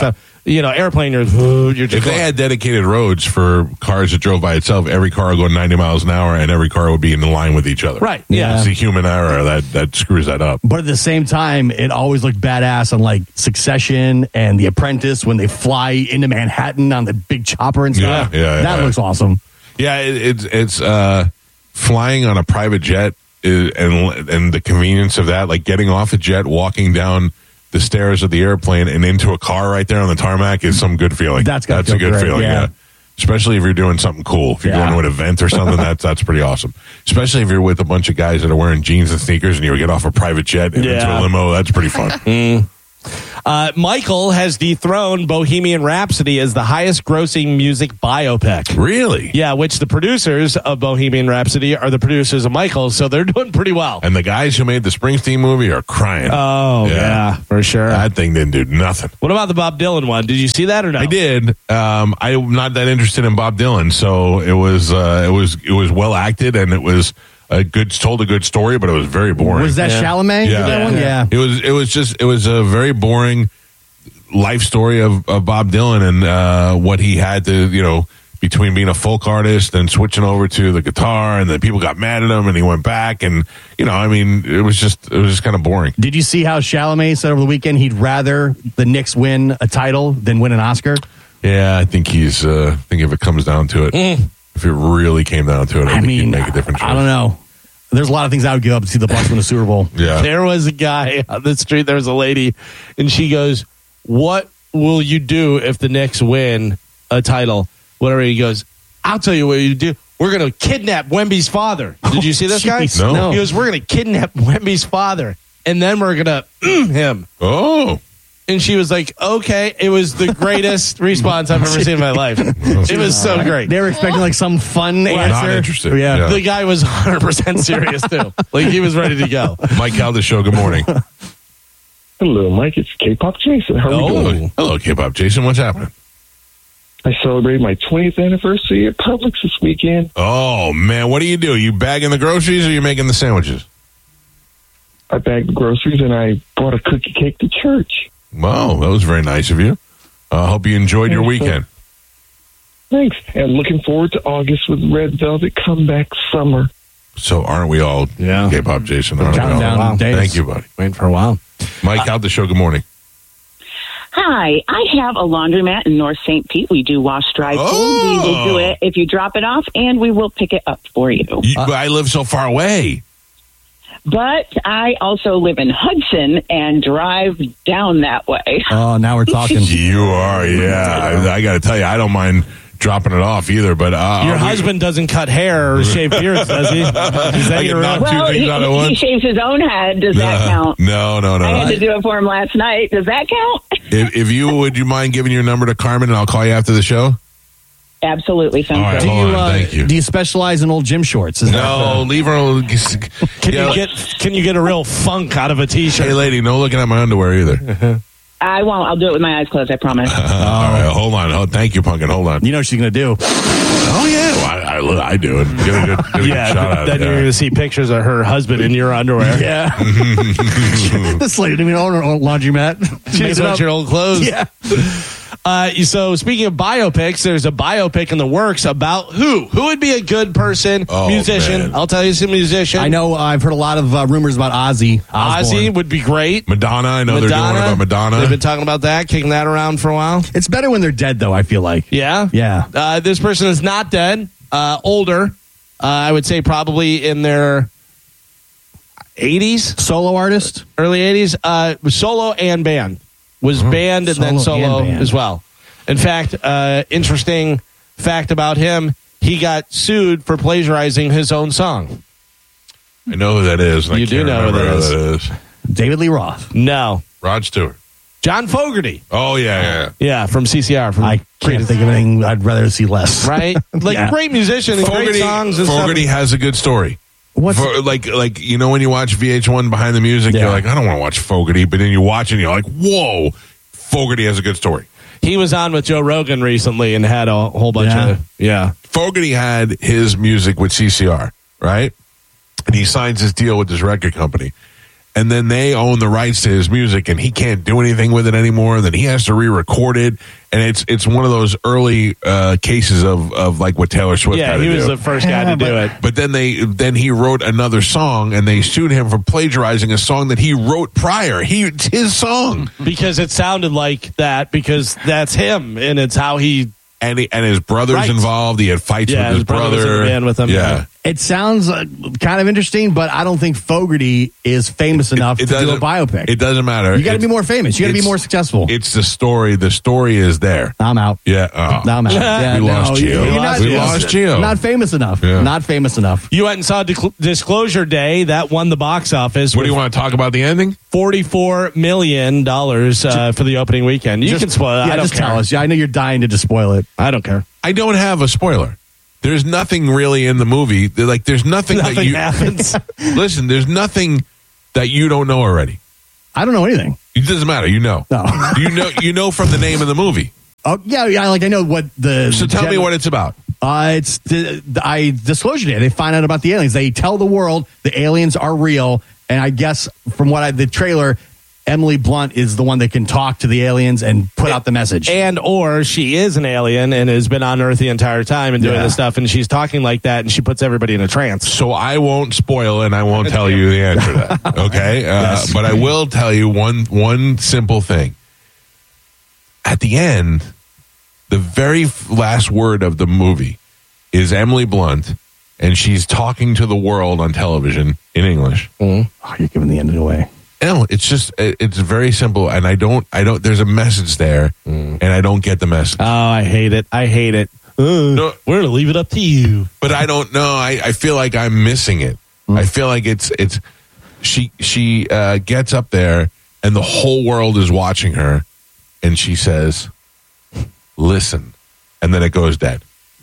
[SPEAKER 3] you know, airplane, you're, you're just
[SPEAKER 1] if they
[SPEAKER 3] going.
[SPEAKER 1] had dedicated roads for cars that drove by itself, every car would go ninety miles an hour, and every car would be in line with each other.
[SPEAKER 3] Right, yeah.
[SPEAKER 1] It's the human error that, that screws that up.
[SPEAKER 2] But at the same time, it always looked badass on like Succession and The Apprentice when they fly into Manhattan on the big chopper and stuff.
[SPEAKER 1] Yeah, yeah,
[SPEAKER 2] that
[SPEAKER 1] yeah.
[SPEAKER 2] looks awesome.
[SPEAKER 1] Yeah, it, it's it's uh, flying on a private jet is, and and the convenience of that, like getting off a jet, walking down the stairs of the airplane and into a car right there on the tarmac is some good feeling.
[SPEAKER 2] That's gotta
[SPEAKER 1] that's a
[SPEAKER 2] feel
[SPEAKER 1] good
[SPEAKER 2] great,
[SPEAKER 1] feeling.
[SPEAKER 2] yeah.
[SPEAKER 1] Yeah. Especially if you're doing something cool. If you're
[SPEAKER 2] Yeah.
[SPEAKER 1] going to an event or something, that's that's pretty awesome. Especially if you're with a bunch of guys that are wearing jeans and sneakers and you get off a private jet and into
[SPEAKER 3] Yeah.
[SPEAKER 1] a limo. That's pretty fun.
[SPEAKER 3] Mm. Uh, Michael has dethroned Bohemian Rhapsody as the highest grossing music biopic.
[SPEAKER 1] Really?
[SPEAKER 3] Yeah, which the producers of Bohemian Rhapsody are the producers of Michael, so they're doing pretty well.
[SPEAKER 1] And the guys who made the Springsteen movie are crying.
[SPEAKER 3] Oh, yeah, for sure.
[SPEAKER 1] That thing didn't do nothing.
[SPEAKER 3] What about the Bob Dylan one? Did you see that or no?
[SPEAKER 1] I did. Um, I'm not that interested in Bob Dylan, so it was uh, it was it was well acted and it was a good told a good story, but it was very boring.
[SPEAKER 2] Was that Chalamet?
[SPEAKER 1] Yeah.
[SPEAKER 2] Did that one? Yeah.
[SPEAKER 1] It was it was just it was a very boring life story of, of Bob Dylan and uh, what he had to, you know, between being a folk artist and switching over to the guitar, and then people got mad at him and he went back, and you know, I mean, it was just it was just kind of boring.
[SPEAKER 2] Did you see how Chalamet said over the weekend he'd rather the Knicks win a title than win an Oscar?
[SPEAKER 1] Yeah, I think he's uh, I think if it comes down to it,
[SPEAKER 3] Mm.
[SPEAKER 1] if it really came down to it, I,
[SPEAKER 2] I
[SPEAKER 1] think
[SPEAKER 2] mean,
[SPEAKER 1] he'd make a different choice.
[SPEAKER 2] I don't know. There's a lot of things I would give up to see the Bucks win the Super Bowl.
[SPEAKER 1] Yeah.
[SPEAKER 3] There was a guy on the street, there was a lady, and she goes, "What will you do if the Knicks win a title?" Whatever. He goes, "I'll tell you what you do. We're going to kidnap Wemby's father." Did you see this guy?
[SPEAKER 1] Jeez, no.
[SPEAKER 3] He goes, "We're going to kidnap Wemby's father, and then we're going to mm him."
[SPEAKER 1] Oh.
[SPEAKER 3] And she was like, "Okay." It was the greatest response I've ever seen in my life. It was so great.
[SPEAKER 2] They were expecting like some fun
[SPEAKER 1] Not
[SPEAKER 2] answer.
[SPEAKER 1] interested.
[SPEAKER 2] Yeah.
[SPEAKER 1] Yeah.
[SPEAKER 3] The guy was one hundred percent serious, too. Like, he was ready to go.
[SPEAKER 1] Mike Calda Show, good morning.
[SPEAKER 7] Hello, Mike. It's K-pop Jason. How are we doing?
[SPEAKER 1] Oh, hello, K-pop Jason. What's happening?
[SPEAKER 7] I celebrated my twentieth anniversary at Publix this weekend.
[SPEAKER 1] Oh, man. What do you do? You bagging the groceries or you making the sandwiches?
[SPEAKER 7] I bagged the groceries and I brought a cookie cake to church.
[SPEAKER 1] Wow, that was very nice of you. I uh, hope you enjoyed your
[SPEAKER 7] Thanks,
[SPEAKER 1] weekend.
[SPEAKER 7] Thanks. And looking forward to August with Red Velvet Comeback Summer.
[SPEAKER 1] So aren't we all,
[SPEAKER 3] Yeah.
[SPEAKER 1] K-pop Jason? Aren't we
[SPEAKER 2] Counting
[SPEAKER 1] all?
[SPEAKER 2] down
[SPEAKER 3] Wow.
[SPEAKER 2] days.
[SPEAKER 1] Thank you, buddy.
[SPEAKER 3] Waiting for a while.
[SPEAKER 1] Mike Calda Show, good morning.
[SPEAKER 8] Hi, I have a laundromat in North Saint Pete. We do wash, dry, fold.
[SPEAKER 1] Oh.
[SPEAKER 8] We will do it if you drop it off, and we will pick it up for you.
[SPEAKER 1] You I live so far away.
[SPEAKER 8] But I also live in Hudson and drive down that way.
[SPEAKER 2] Oh, now we're talking.
[SPEAKER 1] You are, yeah. I, I got to tell you, I don't mind dropping it off either, but uh,
[SPEAKER 3] Your
[SPEAKER 1] we-
[SPEAKER 3] husband doesn't cut hair or shave beards, does he? Is that
[SPEAKER 1] I
[SPEAKER 3] your
[SPEAKER 1] can knock
[SPEAKER 3] real-
[SPEAKER 1] two
[SPEAKER 8] Well,
[SPEAKER 1] things
[SPEAKER 8] he,
[SPEAKER 1] out at
[SPEAKER 8] he
[SPEAKER 1] once.
[SPEAKER 8] shaves his own head. Does that
[SPEAKER 1] Uh,
[SPEAKER 8] count?
[SPEAKER 1] No, no, no.
[SPEAKER 8] I had to do it for him last night. Does that count?
[SPEAKER 1] If, if you would, you mind giving your number to Carmen, and I'll call you after the show.
[SPEAKER 8] Absolutely. Sounds
[SPEAKER 1] All right,
[SPEAKER 8] good.
[SPEAKER 2] Do
[SPEAKER 1] hold
[SPEAKER 2] you,
[SPEAKER 1] on,
[SPEAKER 2] uh,
[SPEAKER 1] thank you.
[SPEAKER 2] do you specialize in old gym shorts? Is
[SPEAKER 1] No, leave her. alone.
[SPEAKER 3] Can
[SPEAKER 1] Yeah,
[SPEAKER 3] you get Can you get a real funk out of a t-shirt?
[SPEAKER 1] Hey, lady, no looking at my underwear either.
[SPEAKER 8] I won't. I'll do it with my eyes closed. I promise.
[SPEAKER 1] Uh, all right, hold on. Oh, thank you, Punkin. Hold on.
[SPEAKER 2] You know what she's going to do.
[SPEAKER 1] Oh, yeah. Well, I, I, I do it. Get a good, get a good
[SPEAKER 3] Yeah,
[SPEAKER 1] shot out
[SPEAKER 3] then
[SPEAKER 1] of
[SPEAKER 3] you're
[SPEAKER 1] it.
[SPEAKER 3] going to see pictures of her husband in your underwear.
[SPEAKER 2] Yeah. This lady didn't even own her own laundromat.
[SPEAKER 3] She
[SPEAKER 2] Made
[SPEAKER 3] just
[SPEAKER 2] it
[SPEAKER 3] wants
[SPEAKER 2] up.
[SPEAKER 3] your old clothes.
[SPEAKER 2] Yeah.
[SPEAKER 3] Uh, so speaking of biopics, there's a biopic in the works about who? Who would be a good person,
[SPEAKER 1] Oh,
[SPEAKER 3] musician?
[SPEAKER 1] man.
[SPEAKER 3] I'll tell you some musician.
[SPEAKER 2] I know uh, I've heard a lot of uh, rumors about Ozzy Osbourne.
[SPEAKER 3] Ozzy would be great.
[SPEAKER 1] Madonna. I know they're doing one about Madonna.
[SPEAKER 3] They've been talking about that, kicking that around for a while.
[SPEAKER 2] It's better when they're dead, though, I feel like.
[SPEAKER 3] Yeah?
[SPEAKER 2] Yeah.
[SPEAKER 3] Uh, this person is not dead, uh, older. Uh, I would say probably in their eighties.
[SPEAKER 2] Solo artist?
[SPEAKER 3] Early eighties. Uh, solo and band. Was
[SPEAKER 2] Oh,
[SPEAKER 3] band and then
[SPEAKER 2] solo
[SPEAKER 3] solo
[SPEAKER 2] and band.
[SPEAKER 3] as well. In fact, uh, interesting fact about him, he got sued for plagiarizing his own song.
[SPEAKER 1] I know who that is. And
[SPEAKER 3] You
[SPEAKER 1] I
[SPEAKER 3] do
[SPEAKER 1] can't
[SPEAKER 3] know who
[SPEAKER 1] remember
[SPEAKER 3] that
[SPEAKER 1] who
[SPEAKER 3] is.
[SPEAKER 1] that
[SPEAKER 2] David Lee Roth.
[SPEAKER 3] No.
[SPEAKER 1] Rod Stewart.
[SPEAKER 3] John Fogerty.
[SPEAKER 1] Oh, yeah, yeah.
[SPEAKER 3] Yeah, from C C R. From
[SPEAKER 2] I can't think of anything I'd rather see less.
[SPEAKER 3] Right? Like,
[SPEAKER 2] Yeah.
[SPEAKER 3] great musician and great
[SPEAKER 1] Fogerty,
[SPEAKER 3] songs and
[SPEAKER 1] Fogerty
[SPEAKER 3] stuff.
[SPEAKER 1] has a good story.
[SPEAKER 2] What's
[SPEAKER 1] For, like, like you know, when you watch V H one Behind the Music,
[SPEAKER 2] Yeah.
[SPEAKER 1] you're like, I don't want to watch Fogerty, but then you watch it and you're like, whoa, Fogerty has a good story.
[SPEAKER 3] He was on with Joe Rogan recently and had a whole bunch
[SPEAKER 2] Yeah.
[SPEAKER 3] of, yeah.
[SPEAKER 1] Fogerty had his music with C C R, right? And he signs his deal with this record company. and then they own the rights to his music, and he can't do anything with it anymore. Then he has to re-record it, and it's it's one of those early uh, cases of, of like what Taylor Swift
[SPEAKER 3] Yeah,
[SPEAKER 1] had to
[SPEAKER 3] he was
[SPEAKER 1] do.
[SPEAKER 3] the first guy to
[SPEAKER 1] but,
[SPEAKER 3] do it.
[SPEAKER 1] But then they then he wrote another song, and they sued him for plagiarizing a song that he wrote prior. He it's his song
[SPEAKER 3] because it sounded like that because that's him, and it's how he.
[SPEAKER 1] And, he, and his brother's
[SPEAKER 3] Right.
[SPEAKER 1] involved. He had fights
[SPEAKER 3] Yeah,
[SPEAKER 1] with his,
[SPEAKER 3] his brother was
[SPEAKER 1] brother.
[SPEAKER 3] in the band with him,
[SPEAKER 1] Yeah.
[SPEAKER 3] yeah.
[SPEAKER 2] It sounds uh, kind of interesting, but I don't think Fogerty is famous enough
[SPEAKER 1] It
[SPEAKER 2] to do a
[SPEAKER 1] doesn't-
[SPEAKER 2] biopic.
[SPEAKER 1] It doesn't matter.
[SPEAKER 2] You got to
[SPEAKER 1] It's-
[SPEAKER 2] be more famous. You got to be
[SPEAKER 1] it's-
[SPEAKER 2] more successful.
[SPEAKER 1] It's the story. The story is there.
[SPEAKER 2] I'm out.
[SPEAKER 1] Yeah. Oh.
[SPEAKER 2] No, I'm out. Yeah,
[SPEAKER 1] we
[SPEAKER 2] no,
[SPEAKER 1] lost
[SPEAKER 2] you-
[SPEAKER 1] Gio.
[SPEAKER 2] you're not-
[SPEAKER 1] we lost Gio.
[SPEAKER 2] Not famous enough.
[SPEAKER 1] Yeah.
[SPEAKER 2] Not famous enough.
[SPEAKER 3] You went and saw Di- Disclosure Day. That won the box office.
[SPEAKER 1] What do you want to talk about the ending?
[SPEAKER 3] forty-four million dollars uh, for the opening weekend. You
[SPEAKER 2] Just-
[SPEAKER 3] can spoil it.
[SPEAKER 2] Yeah,
[SPEAKER 3] I don't
[SPEAKER 2] just
[SPEAKER 3] care.
[SPEAKER 2] tell us. Yeah, I know you're dying to just spoil it.
[SPEAKER 3] I don't care.
[SPEAKER 1] I don't have a spoiler. There's nothing really in the movie. They're Like, there's nothing, that
[SPEAKER 3] Nothing
[SPEAKER 1] you
[SPEAKER 3] happens.
[SPEAKER 1] Listen, there's nothing that you don't know already.
[SPEAKER 2] I don't know anything.
[SPEAKER 1] It doesn't matter. You know.
[SPEAKER 2] No.
[SPEAKER 1] you know. You know from the name of the movie.
[SPEAKER 2] Oh yeah, yeah. Like I know what the.
[SPEAKER 1] So tell me
[SPEAKER 2] gen-
[SPEAKER 1] what it's about.
[SPEAKER 2] Uh, it's the, the I Disclosure Day. They find out about the aliens. They tell the world the aliens are real, and I guess from what I the trailer, Emily Blunt is the one that can talk to the aliens and put out the message.
[SPEAKER 3] And or she is an alien and has been on Earth the entire time and doing
[SPEAKER 2] Yeah.
[SPEAKER 3] this stuff, and she's talking like that, and she puts everybody in a trance.
[SPEAKER 1] So I won't spoil and I won't tell you the answer to that. Okay, uh,
[SPEAKER 2] Yes.
[SPEAKER 1] but I will tell you one one simple thing. At the end, the very f- last word of the movie is Emily Blunt, and she's talking to the world on television in English.
[SPEAKER 2] Oh, you're giving the ending away.
[SPEAKER 1] No, it's just it- it's very simple, and I don't I don't. There's a message there, and I don't get the message.
[SPEAKER 3] Oh, I hate it. I hate it. Uh,
[SPEAKER 1] No.
[SPEAKER 3] We're gonna leave it up to you.
[SPEAKER 1] But I don't know. I, I feel like I'm missing it. I feel like it's it's she she uh, gets up there and the whole world is watching her, and she says, "Listen," and then it goes dead.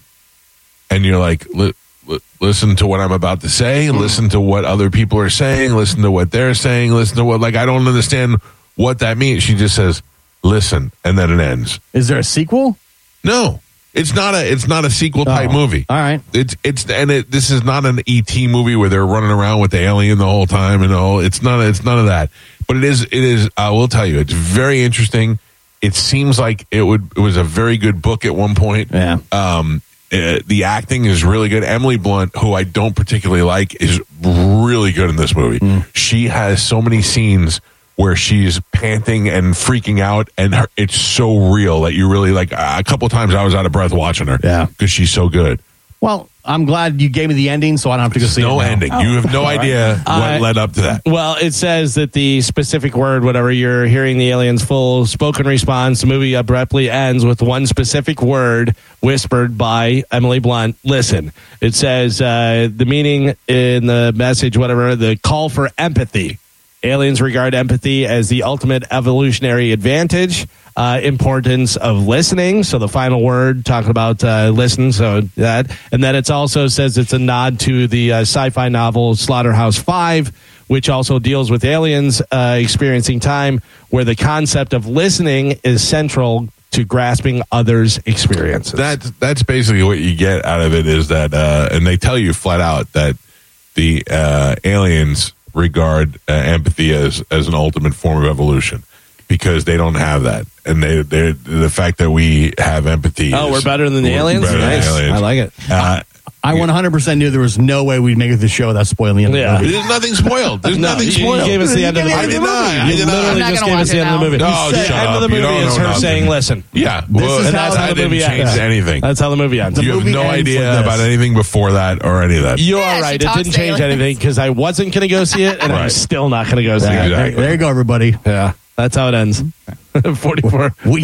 [SPEAKER 1] And you're like, li- li- "Listen to what I'm about to say. Listen to what other people are saying. Listen to what they're saying. Listen to what like I don't understand what that means." She just says, "Listen," and then it ends.
[SPEAKER 2] Is there a sequel?
[SPEAKER 1] No. It's not a it's not a sequel type
[SPEAKER 2] Oh,
[SPEAKER 1] movie.
[SPEAKER 2] all right.
[SPEAKER 1] It's it's and it, this is not an E T movie where they're running around with the alien the whole time and all. It's not it's none of that. But it is it is I will tell you it's very interesting. It seems like it would it was a very good book at one point.
[SPEAKER 2] Yeah.
[SPEAKER 1] Um uh, the acting is really good. Emily Blunt, who I don't particularly like, is really good in this movie.
[SPEAKER 2] Mm.
[SPEAKER 1] She has so many scenes where she's panting and freaking out, and her, it's so real that you really like. A couple of times I was out of breath watching her.
[SPEAKER 2] Yeah.
[SPEAKER 1] because she's so good.
[SPEAKER 2] Well, I'm glad you gave me the ending, so I don't have to go
[SPEAKER 1] There's
[SPEAKER 2] see
[SPEAKER 1] no
[SPEAKER 2] it now.
[SPEAKER 1] ending. You have no
[SPEAKER 2] All right.
[SPEAKER 1] idea what
[SPEAKER 3] Uh,
[SPEAKER 1] led up to that.
[SPEAKER 3] Well, it says that the specific word, whatever you're hearing the alien's full spoken response, the movie abruptly ends with one specific word whispered by Emily Blunt. Listen, it says uh, the meaning in the message, whatever, the call for empathy. Aliens regard empathy as the ultimate evolutionary advantage. Uh, importance of listening. So the final word talking about uh, listen. So that, and then it also says it's a nod to the uh, sci-fi novel Slaughterhouse Five, which also deals with aliens uh, experiencing time, where the concept of listening is central to grasping others' experiences.
[SPEAKER 1] That's that's basically what you get out of it. Is that, uh, and they tell you flat out that the uh, aliens regard uh, empathy as as an ultimate form of evolution because they don't have that, and they they the fact that we have empathy.
[SPEAKER 3] Oh,
[SPEAKER 1] is-
[SPEAKER 3] we're better than the
[SPEAKER 1] we're
[SPEAKER 3] aliens?
[SPEAKER 1] better than
[SPEAKER 3] Nice.
[SPEAKER 1] aliens.
[SPEAKER 3] I like it.
[SPEAKER 1] Uh,
[SPEAKER 2] I one hundred percent knew there was no way we'd make it to the show without spoiling the end
[SPEAKER 3] Yeah.
[SPEAKER 2] of the movie.
[SPEAKER 1] There's nothing spoiled. There's
[SPEAKER 3] No,
[SPEAKER 1] nothing
[SPEAKER 3] you- you
[SPEAKER 1] spoiled.
[SPEAKER 3] gave us the end of the
[SPEAKER 1] I
[SPEAKER 3] movie.
[SPEAKER 1] did not. I
[SPEAKER 3] You
[SPEAKER 1] did not.
[SPEAKER 3] literally
[SPEAKER 4] I'm not
[SPEAKER 3] just
[SPEAKER 4] gonna
[SPEAKER 3] gave us
[SPEAKER 4] watch
[SPEAKER 3] the
[SPEAKER 4] it
[SPEAKER 3] end of the
[SPEAKER 4] now.
[SPEAKER 3] movie.
[SPEAKER 1] Oh,
[SPEAKER 3] the
[SPEAKER 1] shut
[SPEAKER 3] end
[SPEAKER 1] up.
[SPEAKER 3] of the
[SPEAKER 1] You
[SPEAKER 3] movie
[SPEAKER 1] don't
[SPEAKER 3] is
[SPEAKER 1] know
[SPEAKER 3] her
[SPEAKER 1] nothing.
[SPEAKER 3] saying, listen.
[SPEAKER 1] Yeah,
[SPEAKER 2] This
[SPEAKER 1] well,
[SPEAKER 2] is
[SPEAKER 1] and
[SPEAKER 2] how
[SPEAKER 1] that's
[SPEAKER 2] the
[SPEAKER 1] how it didn't
[SPEAKER 3] movie
[SPEAKER 1] change
[SPEAKER 3] ends.
[SPEAKER 1] anything.
[SPEAKER 3] That's how the movie ends.
[SPEAKER 2] The
[SPEAKER 1] You have
[SPEAKER 2] movie
[SPEAKER 1] no
[SPEAKER 2] ends
[SPEAKER 1] idea
[SPEAKER 2] like this.
[SPEAKER 1] about anything before that or any of that.
[SPEAKER 3] You
[SPEAKER 4] Yeah,
[SPEAKER 3] are
[SPEAKER 4] she
[SPEAKER 3] right. It
[SPEAKER 4] talks
[SPEAKER 3] didn't
[SPEAKER 4] to
[SPEAKER 3] change
[SPEAKER 4] aliens.
[SPEAKER 3] anything because I wasn't going to go see it, and I'm
[SPEAKER 1] Right.
[SPEAKER 3] still not going to go see
[SPEAKER 2] Yeah,
[SPEAKER 3] it.
[SPEAKER 2] there,
[SPEAKER 1] Exactly.
[SPEAKER 2] there you go, everybody.
[SPEAKER 3] Yeah, that's how it ends. forty-four.
[SPEAKER 2] We-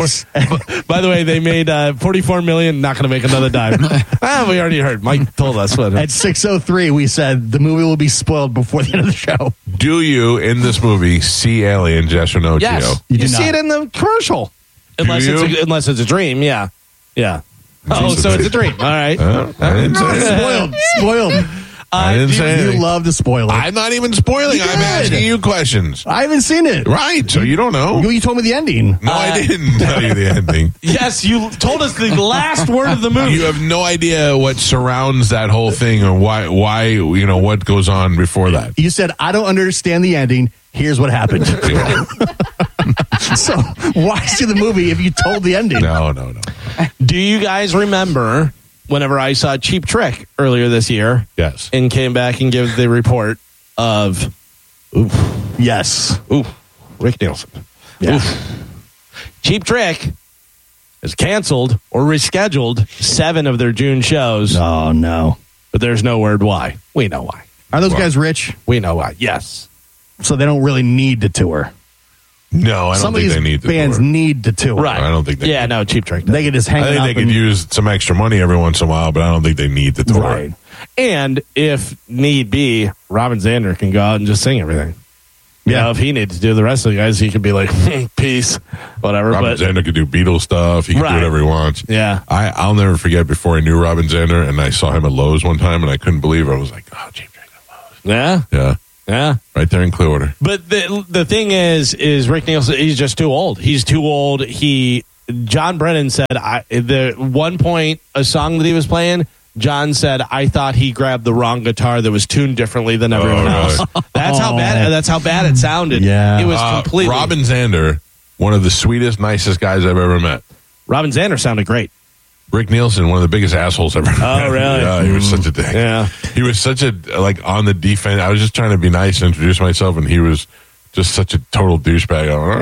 [SPEAKER 3] By the way, they made uh, forty-four million. Not going to make another dime. ah, we already heard. Mike told us. What?
[SPEAKER 2] At six oh three, we said the movie will be spoiled before the end of the show.
[SPEAKER 1] Do you in this movie see aliens? Yes or no,
[SPEAKER 3] Yes,
[SPEAKER 1] Gio?
[SPEAKER 3] you,
[SPEAKER 2] You do
[SPEAKER 3] see
[SPEAKER 2] not.
[SPEAKER 3] it in the commercial. Unless
[SPEAKER 1] you?
[SPEAKER 3] it's a, unless it's a dream. Yeah, yeah. Oh, so it's a dream. All right.
[SPEAKER 1] Uh, I didn't say it.
[SPEAKER 2] Spoiled. Spoiled.
[SPEAKER 1] I didn't
[SPEAKER 2] you,
[SPEAKER 1] say
[SPEAKER 2] you
[SPEAKER 1] anything.
[SPEAKER 2] love to spoil it.
[SPEAKER 1] I'm not even spoiling.
[SPEAKER 2] You
[SPEAKER 1] I'm
[SPEAKER 2] did.
[SPEAKER 1] asking you questions.
[SPEAKER 2] I haven't seen it.
[SPEAKER 1] Right, so you don't know.
[SPEAKER 2] You, you told me the ending.
[SPEAKER 1] No, I didn't tell you the ending.
[SPEAKER 3] Yes, you told us the last word of the movie.
[SPEAKER 1] You have no idea what surrounds that whole thing or why, why you know, what goes on before that.
[SPEAKER 2] You said, I don't understand the ending. here's what happened. So why see the movie if you told the ending?
[SPEAKER 1] No, no, no.
[SPEAKER 3] Do you guys remember whenever I saw Cheap Trick earlier this year?
[SPEAKER 1] Yes.
[SPEAKER 3] And came back and gave the report of, oof,
[SPEAKER 2] yes,
[SPEAKER 3] oof, Rick Nielsen.
[SPEAKER 2] Yeah.
[SPEAKER 3] Oof. Cheap Trick has canceled or rescheduled seven of their June shows.
[SPEAKER 2] Oh, no.
[SPEAKER 3] But there's no word why. We know why.
[SPEAKER 2] Are those
[SPEAKER 1] Well,
[SPEAKER 2] guys rich?
[SPEAKER 3] We know why. Yes.
[SPEAKER 2] So they don't really need to tour.
[SPEAKER 1] No, I don't
[SPEAKER 2] Some
[SPEAKER 1] think
[SPEAKER 2] of these
[SPEAKER 1] they need to
[SPEAKER 2] bands
[SPEAKER 1] tour.
[SPEAKER 2] need to tour.
[SPEAKER 3] Right.
[SPEAKER 1] I don't think they
[SPEAKER 3] Yeah, no, Cheap Trick.
[SPEAKER 2] They could just hang
[SPEAKER 1] I think
[SPEAKER 2] out
[SPEAKER 1] they could
[SPEAKER 2] and-
[SPEAKER 1] use some extra money every once in a while, but I don't think they need to tour.
[SPEAKER 2] Right.
[SPEAKER 3] And if need be, Robin Zander can go out and just sing everything. You
[SPEAKER 2] Yeah.
[SPEAKER 3] know, if he needs to do the rest of the guys, he could be like, peace, whatever.
[SPEAKER 1] Robin
[SPEAKER 3] but
[SPEAKER 1] Zander could do Beatles stuff. He could
[SPEAKER 3] Right.
[SPEAKER 1] do whatever he wants.
[SPEAKER 3] Yeah.
[SPEAKER 1] I, I'll never forget before I knew Robin Zander, and I saw him at Lowe's one time, and I couldn't believe it. I was like, oh, Cheap Trick at Lowe's.
[SPEAKER 3] Yeah.
[SPEAKER 1] Yeah.
[SPEAKER 3] Yeah.
[SPEAKER 1] Right there in Clearwater.
[SPEAKER 3] But the the thing is, is Rick Nielsen, he's just too old. He's too old. He, John Brennan said, I, the one point, a song that he was playing, John said, I thought he grabbed the wrong guitar that was tuned differently than everyone
[SPEAKER 1] Oh,
[SPEAKER 3] else.
[SPEAKER 1] really?
[SPEAKER 3] That's how bad, that's how bad it sounded.
[SPEAKER 2] Yeah.
[SPEAKER 3] It was
[SPEAKER 1] Uh,
[SPEAKER 3] completely.
[SPEAKER 1] Robin Zander, one of the sweetest, nicest guys I've ever met.
[SPEAKER 3] Robin Zander sounded great.
[SPEAKER 1] Rick Nielsen, one of the biggest assholes I've ever met.
[SPEAKER 3] Oh, really?
[SPEAKER 1] Yeah, he was such a dick.
[SPEAKER 3] Yeah.
[SPEAKER 1] He was such a, like, on the defense. I was just trying to be nice and introduce myself, and he was just such a total douchebag. I went,